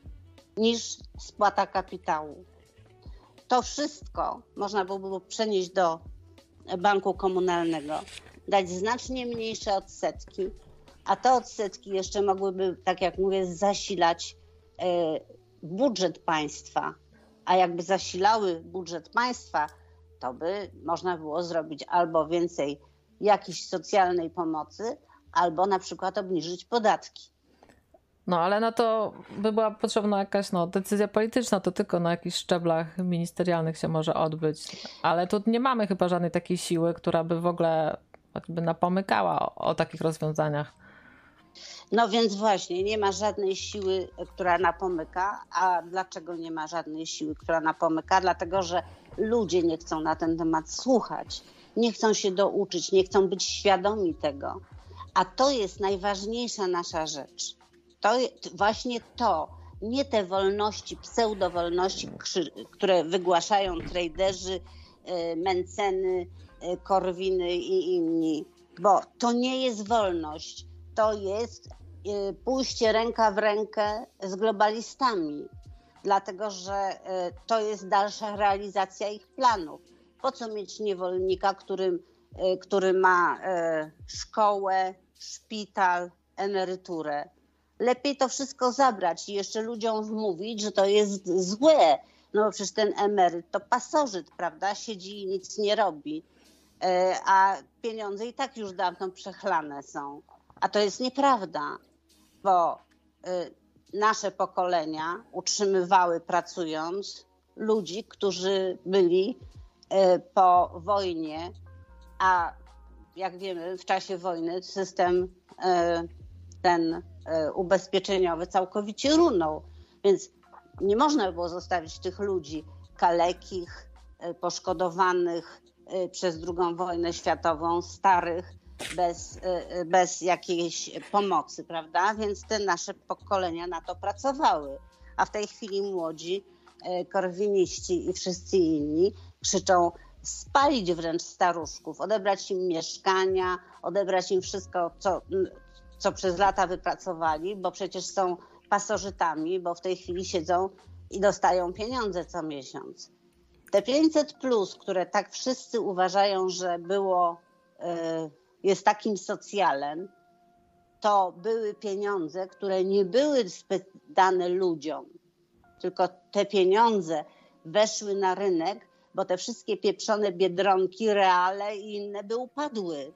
niż spłata kapitału. To wszystko można byłoby przenieść do banku komunalnego, dać znacznie mniejsze odsetki, a te odsetki jeszcze mogłyby, tak jak mówię, zasilać e, budżet państwa. A jakby zasilały budżet państwa, to by można było zrobić albo więcej jakiejś socjalnej pomocy, albo na przykład obniżyć podatki. No ale na to by była potrzebna jakaś no, decyzja polityczna, to tylko na jakichś szczeblach ministerialnych się może odbyć. Ale tu nie mamy chyba żadnej takiej siły, która by w ogóle jakby napomykała o, o takich rozwiązaniach. No więc właśnie, nie ma żadnej siły, która napomyka. A dlaczego nie ma żadnej siły, która napomyka? Dlatego, że ludzie nie chcą na ten temat słuchać, nie chcą się douczyć, nie chcą być świadomi tego. A to jest najważniejsza nasza rzecz. To właśnie to, nie te wolności, pseudowolności, które wygłaszają traderzy, Menceny, Korwiny i inni, bo to nie jest wolność, to jest pójście ręka w rękę z globalistami, dlatego że to jest dalsza realizacja ich planów. Po co mieć niewolnika, który, który ma szkołę, szpital, emeryturę? Lepiej to wszystko zabrać i jeszcze ludziom wmówić, że to jest złe. No bo przecież ten emeryt to pasożyt, prawda? Siedzi i nic nie robi. A pieniądze i tak już dawno przechlane są. A to jest nieprawda, bo nasze pokolenia utrzymywały pracując ludzi, którzy byli po wojnie, a jak wiemy w czasie wojny system ten ubezpieczeniowy całkowicie runął, więc nie można było zostawić tych ludzi kalekich, poszkodowanych przez drugą wojnę światową, starych, bez, bez jakiejś pomocy, prawda? Więc te nasze pokolenia na to pracowały. A w tej chwili młodzi korwiniści i wszyscy inni krzyczą spalić wręcz staruszków, odebrać im mieszkania, odebrać im wszystko, co, co przez lata wypracowali, bo przecież są pasożytami, bo w tej chwili siedzą i dostają pieniądze co miesiąc. Te pięćset plus, które tak wszyscy uważają, że było, jest takim socjalem, to były pieniądze, które nie były dane ludziom, tylko te pieniądze weszły na rynek, bo te wszystkie pieprzone Biedronki, Reale i inne by upadły.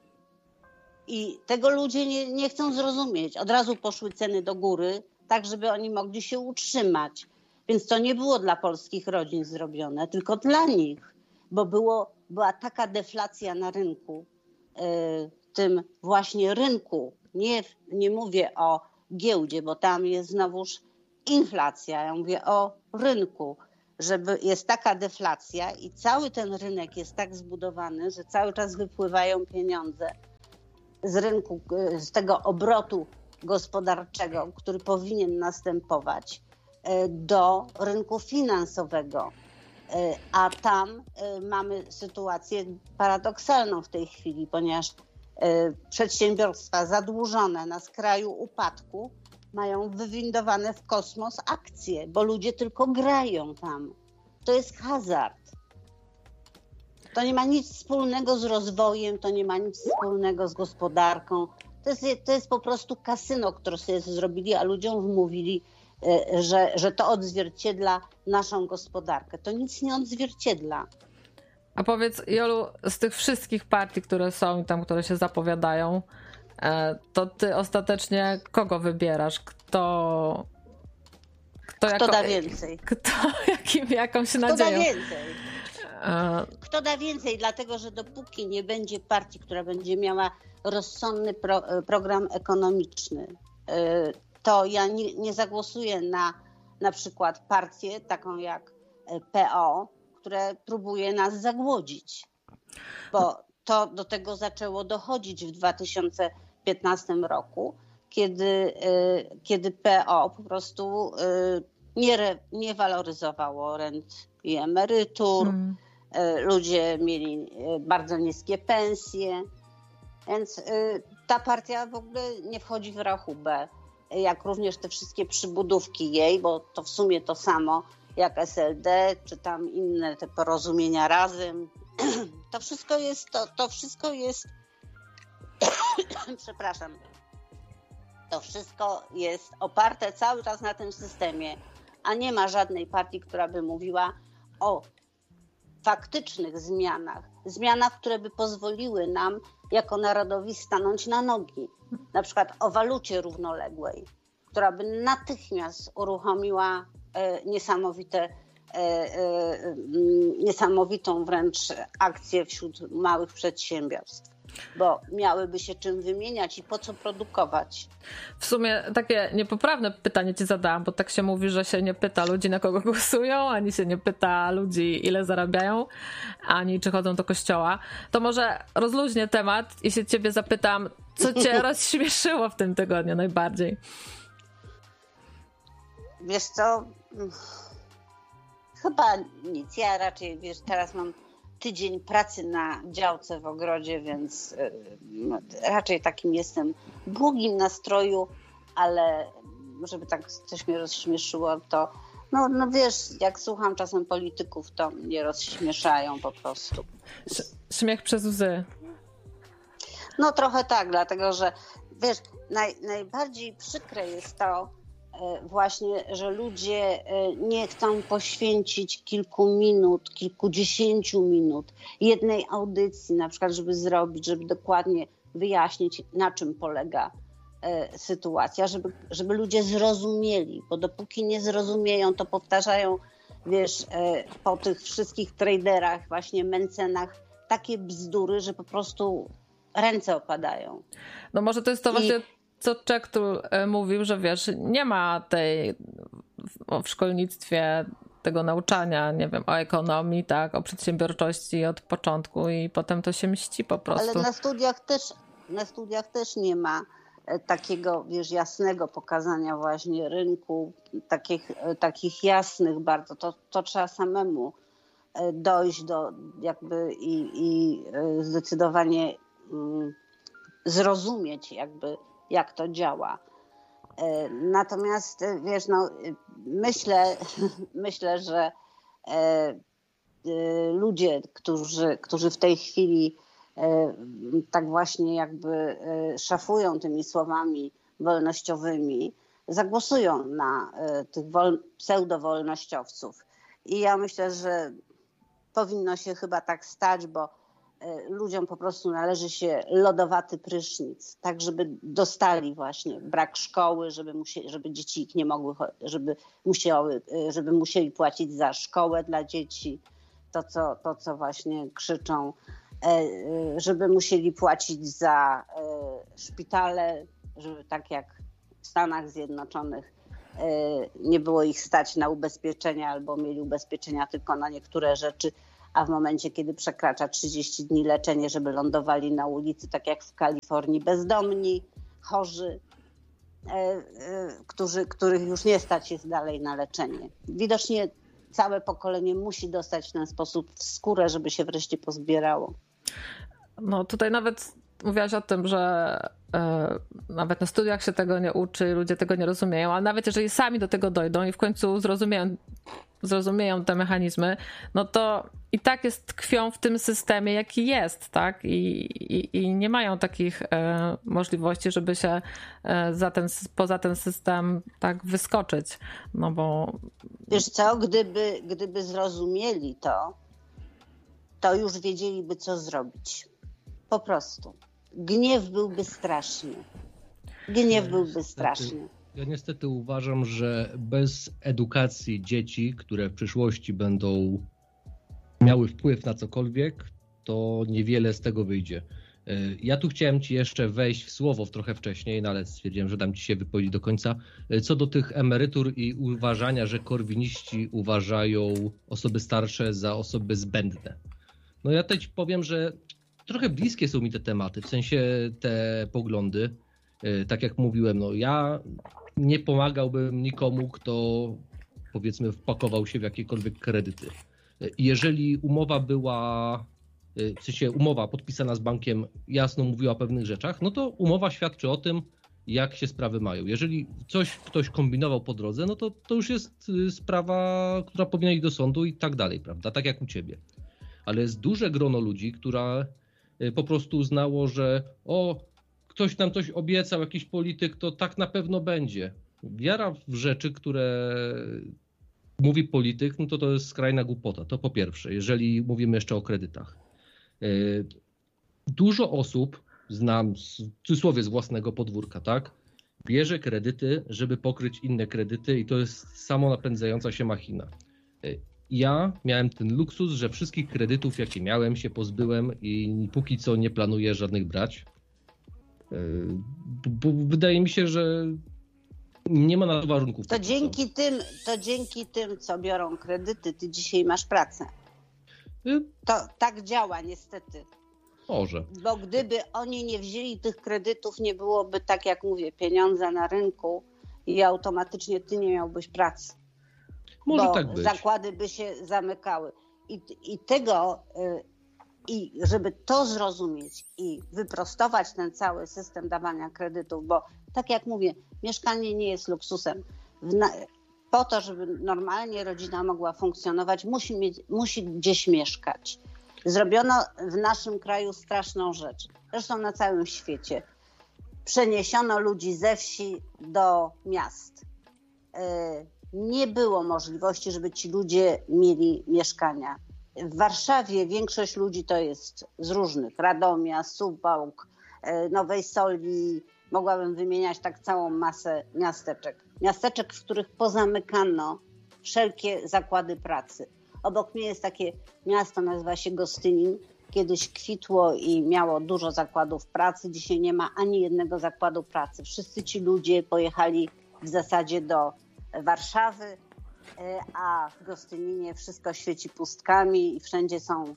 I tego ludzie nie, nie chcą zrozumieć. Od razu poszły ceny do góry, tak żeby oni mogli się utrzymać. Więc to nie było dla polskich rodzin zrobione, tylko dla nich, bo było, była taka deflacja na rynku, yy, tym właśnie rynku. Nie, nie mówię o giełdzie, bo tam jest znowuż inflacja. Ja mówię o rynku, żeby jest taka deflacja i cały ten rynek jest tak zbudowany, że cały czas wypływają pieniądze z rynku, z tego obrotu gospodarczego, który powinien następować, do rynku finansowego. A tam mamy sytuację paradoksalną w tej chwili, ponieważ przedsiębiorstwa zadłużone na skraju upadku mają wywindowane w kosmos akcje, bo ludzie tylko grają tam. To jest hazard. To nie ma nic wspólnego z rozwojem, to nie ma nic wspólnego z gospodarką. To jest, to jest po prostu kasyno, które sobie zrobili, a ludziom wmówili, że, że to odzwierciedla naszą gospodarkę. To nic nie odzwierciedla. A powiedz, Jolu, z tych wszystkich partii, które są i tam, które się zapowiadają, to ty ostatecznie kogo wybierasz? Kto... Kto, kto jako, da więcej? Kto, jakim, jakąś kto nadzieją? Da więcej? Kto da więcej? Dlatego, że dopóki nie będzie partii, która będzie miała rozsądny pro, program ekonomiczny, to ja nie, nie zagłosuję na na przykład partię taką jak P O, które próbuje nas zagłodzić. Bo to do tego zaczęło dochodzić w dwa tysiące piętnastym roku, kiedy, kiedy P O po prostu nie, re, nie waloryzowało rent i emerytur. Hmm. Ludzie mieli bardzo niskie pensje, więc ta partia w ogóle nie wchodzi w rachubę. Jak również te wszystkie przybudówki jej, bo to w sumie to samo jak S L D, czy tam inne te porozumienia razem. To wszystko jest, to, to wszystko jest, przepraszam, to wszystko jest oparte cały czas na tym systemie, a nie ma żadnej partii, która by mówiła o faktycznych zmianach, zmianach, które by pozwoliły nam jako narodowi stanąć na nogi. Na przykład o walucie równoległej, która by natychmiast uruchomiła e, niesamowite, e, e, niesamowitą wręcz akcję wśród małych przedsiębiorstw, bo miałyby się czym wymieniać i po co produkować. W sumie takie niepoprawne pytanie ci zadałam, bo tak się mówi, że się nie pyta ludzi, na kogo głosują, ani się nie pyta ludzi, ile zarabiają, ani czy chodzą do kościoła. To może rozluźnię temat i się ciebie zapytam, co cię rozśmieszyło w tym tygodniu najbardziej? Wiesz co, chyba nic. Ja raczej, wiesz, teraz mam tydzień pracy na działce w ogrodzie, więc no, raczej takim jestem błogim nastroju, ale żeby tak coś mnie rozśmieszyło, to no, no wiesz, jak słucham czasem polityków, to mnie rozśmieszają po prostu. Śmiech przez łzy. No trochę tak, dlatego że wiesz, naj, najbardziej przykre jest to właśnie, że ludzie nie chcą poświęcić kilku minut, kilkudziesięciu minut jednej audycji, na przykład, żeby zrobić, żeby dokładnie wyjaśnić, na czym polega sytuacja, żeby, żeby ludzie zrozumieli, bo dopóki nie zrozumieją, to powtarzają, wiesz, po tych wszystkich traderach, właśnie mencenach, takie bzdury, że po prostu ręce opadają. No może to jest to właśnie, I... co Czech tu mówił, że wiesz, nie ma tej w szkolnictwie tego nauczania, nie wiem, o ekonomii, tak, o przedsiębiorczości od początku i potem to się mści po prostu. Ale na studiach też, na studiach też nie ma takiego, wiesz, jasnego pokazania właśnie rynku, takich, takich jasnych bardzo, to, to trzeba samemu dojść do jakby i, i zdecydowanie zrozumieć jakby, jak to działa. Natomiast wiesz, no myślę, myślę, że ludzie, którzy, którzy w tej chwili tak właśnie jakby szafują tymi słowami wolnościowymi, zagłosują na tych wol- pseudowolnościowców. I ja myślę, że powinno się chyba tak stać, bo ludziom po prostu należy się lodowaty prysznic, tak żeby dostali właśnie brak szkoły, żeby, musie, żeby dzieci ich nie mogły, żeby musiały, żeby musieli płacić za szkołę dla dzieci, to co, to co właśnie krzyczą, żeby musieli płacić za szpitale, żeby tak jak w Stanach Zjednoczonych nie było ich stać na ubezpieczenia albo mieli ubezpieczenia tylko na niektóre rzeczy, a w momencie, kiedy przekracza trzydzieści dni leczenie, żeby lądowali na ulicy, tak jak w Kalifornii, bezdomni, chorzy, którzy, których już nie stać jest dalej na leczenie. Widocznie całe pokolenie musi dostać w ten sposób w skórę, żeby się wreszcie pozbierało. No tutaj nawet mówiłaś o tym, że e, nawet na studiach się tego nie uczy, ludzie tego nie rozumieją, ale nawet jeżeli sami do tego dojdą i w końcu zrozumieją, zrozumieją te mechanizmy, no to i tak jest tkwią w tym systemie, jaki jest, tak? I, i, i nie mają takich e, możliwości, żeby się e, za ten, poza ten system tak wyskoczyć, no bo... Wiesz co, gdyby, gdyby zrozumieli to, to już wiedzieliby, co zrobić. Po prostu. Gniew byłby straszny. Gniew ja byłby niestety, straszny. Ja niestety uważam, że bez edukacji dzieci, które w przyszłości będą miały wpływ na cokolwiek, to niewiele z tego wyjdzie. Ja tu chciałem ci jeszcze wejść w słowo trochę wcześniej, no ale stwierdziłem, że dam ci się wypowiedzieć do końca. Co do tych emerytur i uważania, że korwiniści uważają osoby starsze za osoby zbędne. No ja też powiem, że trochę bliskie są mi te tematy, w sensie te poglądy. Tak jak mówiłem, no ja nie pomagałbym nikomu, kto powiedzmy wpakował się w jakiekolwiek kredyty. Jeżeli umowa była, w sensie umowa podpisana z bankiem jasno mówiła o pewnych rzeczach, no to umowa świadczy o tym, jak się sprawy mają. Jeżeli coś ktoś kombinował po drodze, no to to już jest sprawa, która powinna iść do sądu i tak dalej, prawda? Tak jak u ciebie. Ale jest duże grono ludzi, która po prostu uznało, że o, ktoś nam coś obiecał, jakiś polityk, to tak na pewno będzie. Wiara w rzeczy, które mówi polityk, no to to jest skrajna głupota. To po pierwsze, jeżeli mówimy jeszcze o kredytach. Dużo osób, znam w cudzysłowie z własnego podwórka, tak, bierze kredyty, żeby pokryć inne kredyty i to jest samo napędzająca się machina. Ja miałem ten luksus, że wszystkich kredytów, jakie miałem, się pozbyłem i póki co nie planuję żadnych brać. Bo wydaje mi się, że nie ma na to warunków. To dzięki tym, to dzięki tym, co biorą kredyty, ty dzisiaj masz pracę. To tak działa niestety. Może. Bo gdyby oni nie wzięli tych kredytów, nie byłoby, tak jak mówię, pieniądza na rynku i automatycznie ty nie miałbyś pracy. Może bo tak być. Zakłady by się zamykały. I, i tego, y, i żeby to zrozumieć i wyprostować ten cały system dawania kredytów, bo tak jak mówię, mieszkanie nie jest luksusem. Na, po to, żeby normalnie rodzina mogła funkcjonować, musi, mieć, musi gdzieś mieszkać. Zrobiono w naszym kraju straszną rzecz, zresztą na całym świecie. Przeniesiono ludzi ze wsi do miast. Nie było możliwości, żeby ci ludzie mieli mieszkania. W Warszawie większość ludzi to jest z różnych, Radomia, Suwałk, Nowej Soli, mogłabym wymieniać tak całą masę miasteczek. Miasteczek, w których pozamykano wszelkie zakłady pracy. Obok mnie jest takie miasto, nazywa się Gostynin. Kiedyś kwitło i miało dużo zakładów pracy. Dzisiaj nie ma ani jednego zakładu pracy. Wszyscy ci ludzie pojechali w zasadzie do Warszawy, a w Gostyninie wszystko świeci pustkami i wszędzie są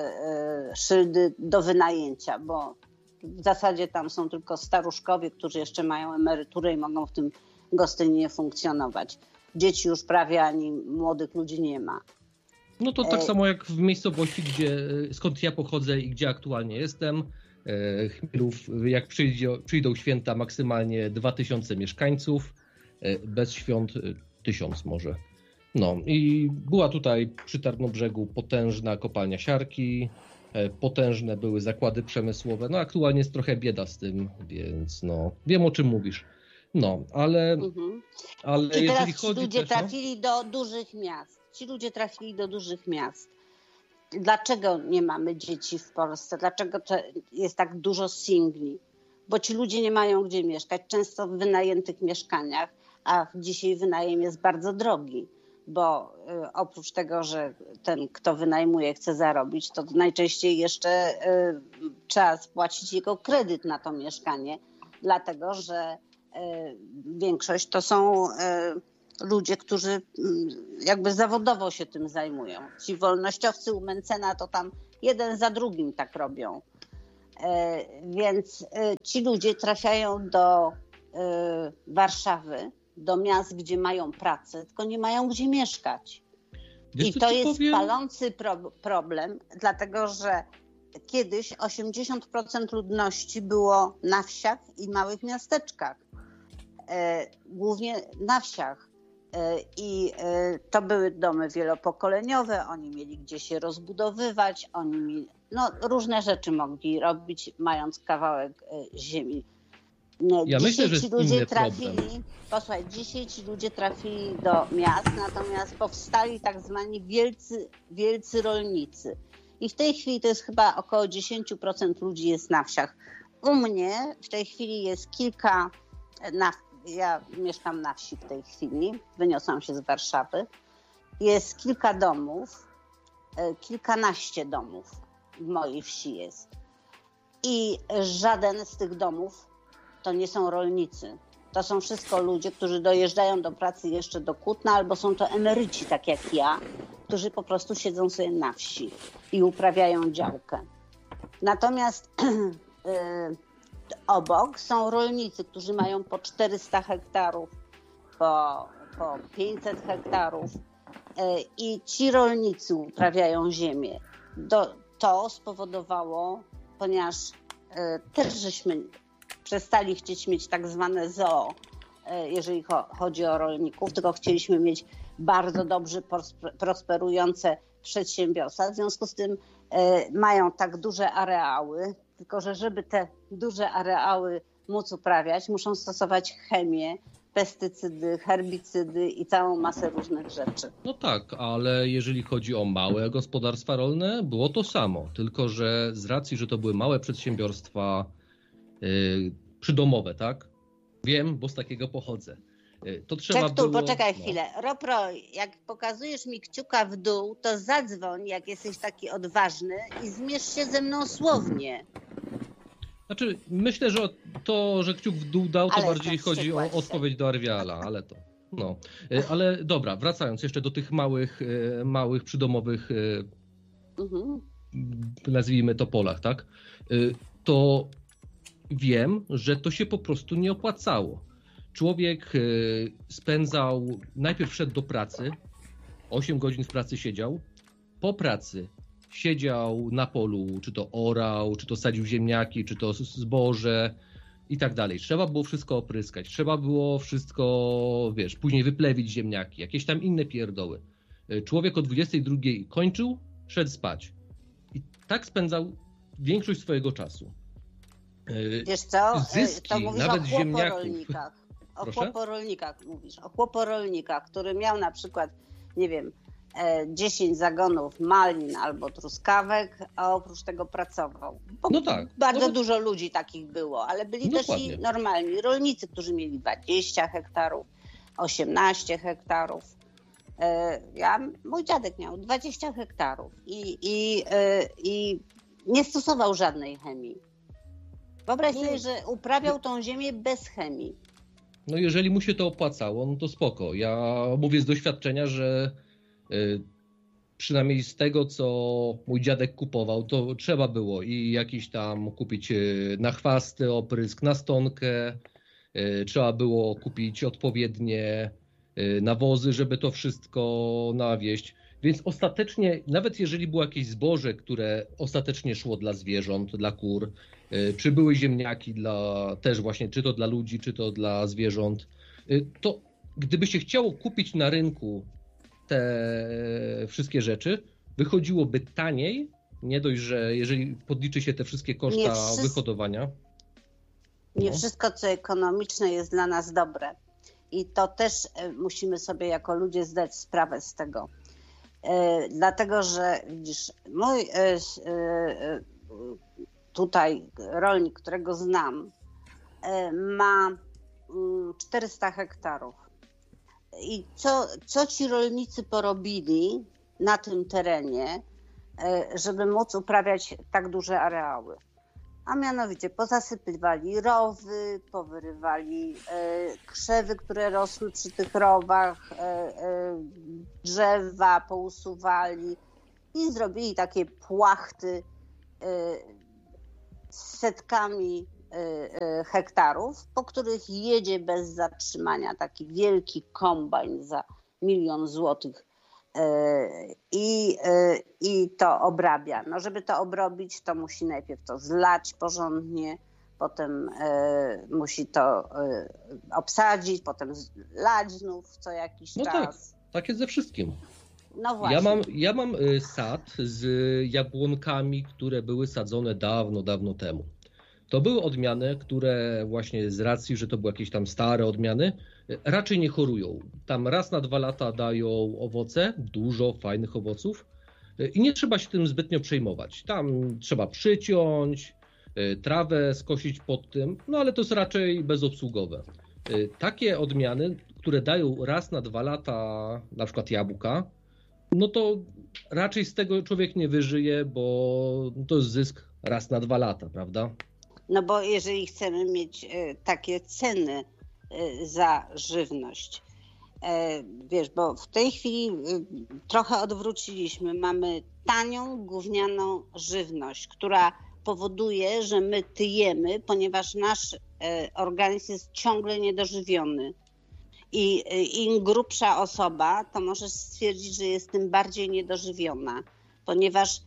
szyldy do wynajęcia, bo w zasadzie tam są tylko staruszkowie, którzy jeszcze mają emeryturę i mogą w tym Gostyninie funkcjonować. Dzieci już prawie ani młodych ludzi nie ma. No to tak samo jak w miejscowości, gdzie, skąd ja pochodzę i gdzie aktualnie jestem, Chmielów, jak przyjdzie, przyjdą święta, maksymalnie dwa tysiące mieszkańców, bez świąt tysiąc może. No i była tutaj przy Tarnobrzegu potężna kopalnia siarki, potężne były zakłady przemysłowe, no aktualnie jest trochę bieda z tym, więc no wiem, o czym mówisz. No, ale, mhm. ale I teraz jeżeli ci chodzi ludzie też, no... trafili do dużych miast. Ci ludzie trafili do dużych miast. Dlaczego nie mamy dzieci w Polsce? Dlaczego to jest tak dużo singli? Bo ci ludzie nie mają gdzie mieszkać, często w wynajętych mieszkaniach, a dzisiaj wynajem jest bardzo drogi, bo y, oprócz tego, że ten, kto wynajmuje, chce zarobić, to najczęściej jeszcze y, trzeba spłacić jego kredyt na to mieszkanie, dlatego że większość to są ludzie, którzy jakby zawodowo się tym zajmują. Ci wolnościowcy u Mencena to tam jeden za drugim tak robią. Więc ci ludzie trafiają do Warszawy, do miast, gdzie mają pracę, tylko nie mają gdzie mieszkać. Wiesz, I to jest powiem? palący pro- problem, dlatego że kiedyś osiemdziesiąt procent ludności było na wsiach i małych miasteczkach. E, głównie na wsiach. E, I e, to były domy wielopokoleniowe, oni mieli gdzie się rozbudowywać, oni mieli, no, różne rzeczy mogli robić, mając kawałek e, ziemi. Ja dzisiaj myślę, że ci jest ludzie inny trafili, problem. posłuchaj, dzisiaj ci ludzie trafili do miast, natomiast powstali tak zwani wielcy, wielcy rolnicy. I w tej chwili to jest chyba około dziesięć procent ludzi jest na wsiach. U mnie w tej chwili jest kilka, na, ja mieszkam na wsi w tej chwili, wyniosłam się z Warszawy. Jest kilka domów, kilkanaście domów w mojej wsi jest. I żaden z tych domów to nie są rolnicy. To są wszystko ludzie, którzy dojeżdżają do pracy jeszcze do Kutna, albo są to emeryci, tak jak ja, którzy po prostu siedzą sobie na wsi i uprawiają działkę. Natomiast yy, obok są rolnicy, którzy mają po czterysta hektarów, po, po pięćset hektarów yy, i ci rolnicy uprawiają ziemię. Do, to spowodowało, ponieważ yy, też żeśmy przestali chcieć mieć tak zwane zoo, jeżeli chodzi o rolników, tylko chcieliśmy mieć bardzo dobrze prosperujące przedsiębiorstwa. W związku z tym mają tak duże areały, tylko że żeby te duże areały móc uprawiać, muszą stosować chemię, pestycydy, herbicydy i całą masę różnych rzeczy. No tak, ale jeżeli chodzi o małe gospodarstwa rolne, było to samo, tylko że z racji, że to były małe przedsiębiorstwa Yy, przydomowe, tak? Wiem, bo z takiego pochodzę. Yy, to trzeba Czek tu, było... poczekaj no. chwilę. Ropro, jak pokazujesz mi kciuka w dół, to zadzwoń, jak jesteś taki odważny i zmierz się ze mną słownie. Znaczy, myślę, że to, że kciuk w dół dał, to Ale bardziej jestem chodzi o wściekła odpowiedź do Arwiala, ale to... No. Yy, ale dobra, wracając jeszcze do tych małych, yy, małych przydomowych, yy, Mhm. nazwijmy to polach, tak? Yy, to wiem, że to się po prostu nie opłacało. Człowiek spędzał, najpierw szedł do pracy, osiem godzin w pracy siedział, po pracy siedział na polu, czy to orał, czy to sadził ziemniaki, czy to zboże i tak dalej. Trzeba było wszystko opryskać, trzeba było wszystko, wiesz, później wyplewić ziemniaki, jakieś tam inne pierdoły. Człowiek o dwudziestej drugiej kończył, szedł spać. I tak spędzał większość swojego czasu. Wiesz co, Zyski, to mówisz nawet o ziemniaków. chłoporolnikach. O Proszę? chłoporolnikach mówisz, o chłoporolnikach, który miał na przykład, nie wiem, dziesięć zagonów malin albo truskawek, a oprócz tego pracował. Bo No tak. Bardzo No, dużo ludzi takich było, ale byli dokładnie. też i normalni rolnicy, którzy mieli dwadzieścia hektarów, osiemnaście hektarów. Ja, mój dziadek miał dwadzieścia hektarów i, i, i nie stosował żadnej chemii. Wyobraź sobie, że uprawiał tą ziemię bez chemii. No jeżeli mu się to opłacało, no to spoko. Ja mówię z doświadczenia, że y, przynajmniej z tego, co mój dziadek kupował, to trzeba było i jakiś tam kupić y, na chwasty oprysk, na stonkę, y, trzeba było kupić odpowiednie y, nawozy, żeby to wszystko nawieść. Więc ostatecznie, nawet jeżeli było jakieś zboże, które ostatecznie szło dla zwierząt, dla kur, czy były ziemniaki dla, też właśnie, czy to dla ludzi, czy to dla zwierząt, to gdyby się chciało kupić na rynku te wszystkie rzeczy, wychodziłoby taniej, nie dość, że jeżeli podliczy się te wszystkie koszta wszystko, wyhodowania. Nie no. wszystko, co ekonomiczne, jest dla nas dobre. I to też musimy sobie jako ludzie zdać sprawę z tego. Dlatego, że widzisz, mój tutaj rolnik, którego znam, ma czterysta hektarów. I co, co ci rolnicy porobili na tym terenie, żeby móc uprawiać tak duże areały? a mianowicie pozasypywali rowy, powyrywali krzewy, które rosły przy tych rowach, drzewa pousuwali i zrobili takie płachty z setkami hektarów, po których jedzie bez zatrzymania taki wielki kombajn za milion złotych i, i to obrabia. No, żeby to obrobić, to musi najpierw to zlać porządnie, potem musi to obsadzić, potem lać znów co jakiś no czas. Tak, tak jest ze wszystkim. No właśnie. Ja mam, ja mam sad z jabłonkami, które były sadzone dawno, dawno temu. To były odmiany, które właśnie z racji, że to były jakieś tam stare odmiany, raczej nie chorują. Tam raz na dwa lata dają owoce, dużo fajnych owoców i nie trzeba się tym zbytnio przejmować. Tam trzeba przyciąć, trawę skosić pod tym, no ale to jest raczej bezobsługowe. Takie odmiany, które dają raz na dwa lata na przykład jabłka, no to raczej z tego człowiek nie wyżyje, bo to jest zysk raz na dwa lata, prawda? No bo jeżeli chcemy mieć takie ceny za żywność, wiesz, bo w tej chwili trochę odwróciliśmy, mamy tanią, gównianą żywność, która powoduje, że my tyjemy, ponieważ nasz organizm jest ciągle niedożywiony. I im grubsza osoba, to możesz stwierdzić, że jest tym bardziej niedożywiona, ponieważ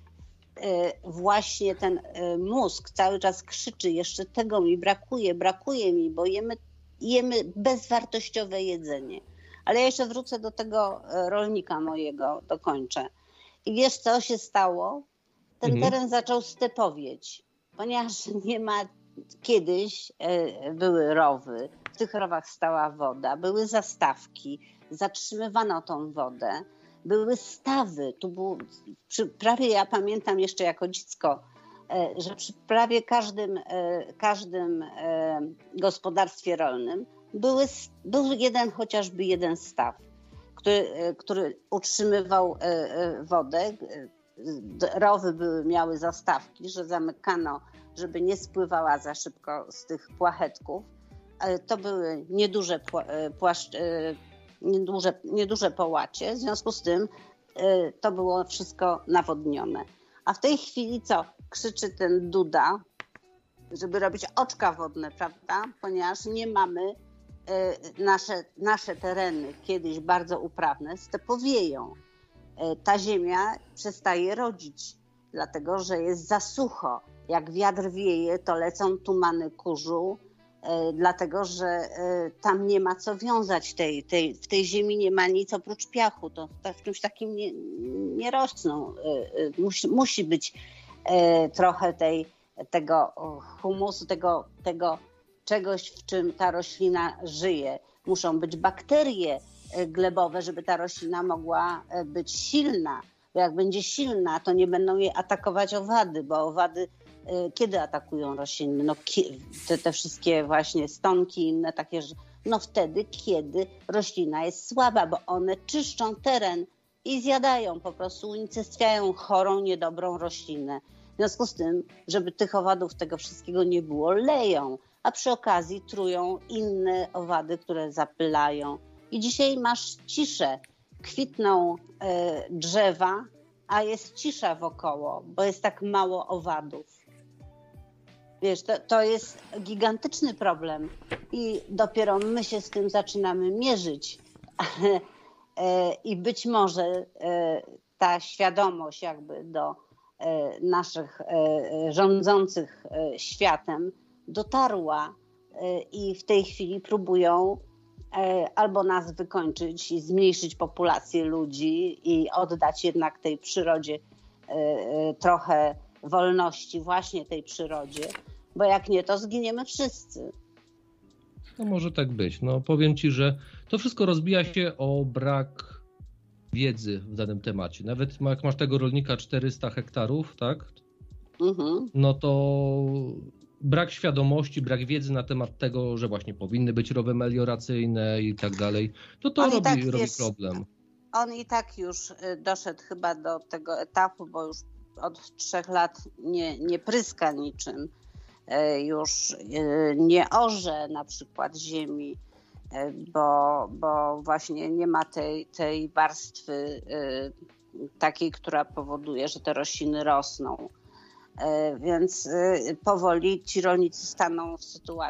właśnie ten mózg cały czas krzyczy, jeszcze tego mi brakuje, brakuje mi, bo jemy, jemy bezwartościowe jedzenie. Ale ja jeszcze wrócę do tego rolnika mojego, dokończę. I wiesz, co się stało? Ten mhm. teren zaczął stepowieć, ponieważ nie ma, kiedyś były rowy, w tych rowach stała woda, były zastawki, zatrzymywano tą wodę. Były stawy, tu był, przy prawie ja pamiętam jeszcze jako dziecko, że przy prawie każdym, każdym gospodarstwie rolnym były, był jeden, chociażby jeden staw, który, który utrzymywał wodę. Rowy były, miały zastawki, że zamykano, żeby nie spływała za szybko z tych płachetków. To były nieduże płaszcze, Nieduże, nieduże połacie, w związku z tym y, to było wszystko nawodnione. A w tej chwili co? Krzyczy ten Duda, żeby robić oczka wodne, prawda? Ponieważ nie mamy, y, nasze, nasze tereny, kiedyś bardzo uprawne, stepowieją. Y, ta ziemia przestaje rodzić, dlatego że jest za sucho. Jak wiatr wieje, to lecą tumany kurzu, dlatego że tam nie ma co wiązać, tej, tej, w tej ziemi nie ma nic oprócz piachu, to w czymś takim nie, nie rosną. Musi, musi być trochę tej, tego humusu, tego, tego czegoś, w czym ta roślina żyje. Muszą być bakterie glebowe, żeby ta roślina mogła być silna, bo jak będzie silna, to nie będą jej atakować owady, bo owady kiedy atakują rośliny? No, te, te wszystkie właśnie stonki i inne takie, no wtedy, kiedy roślina jest słaba, bo one czyszczą teren i zjadają, po prostu unicestwiają chorą, niedobrą roślinę. W związku z tym, żeby tych owadów, tego wszystkiego nie było, leją, a przy okazji trują inne owady, które zapylają. I dzisiaj masz ciszę, kwitną y, drzewa, a jest cisza wokoło, bo jest tak mało owadów. Wiesz, to, to jest gigantyczny problem i dopiero my się z tym zaczynamy mierzyć. I być może ta świadomość jakby do naszych rządzących światem dotarła i w tej chwili próbują albo nas wykończyć i zmniejszyć populację ludzi i oddać jednak tej przyrodzie trochę wolności, właśnie tej przyrodzie, bo jak nie, to zginiemy wszyscy. No może tak być. No powiem ci, że to wszystko rozbija się o brak wiedzy w danym temacie. Nawet jak masz tego rolnika czterysta hektarów, tak? Mhm. No to brak świadomości, brak wiedzy na temat tego, że właśnie powinny być rowy melioracyjne i tak dalej, to to robi, tak, robi wiesz, problem. On i tak już doszedł chyba do tego etapu, bo już od trzech lat nie, nie pryska niczym. już nie orze na przykład ziemi, bo, bo właśnie nie ma tej, tej warstwy takiej, która powoduje, że te rośliny rosną. Więc powoli ci rolnicy staną w sytuacji,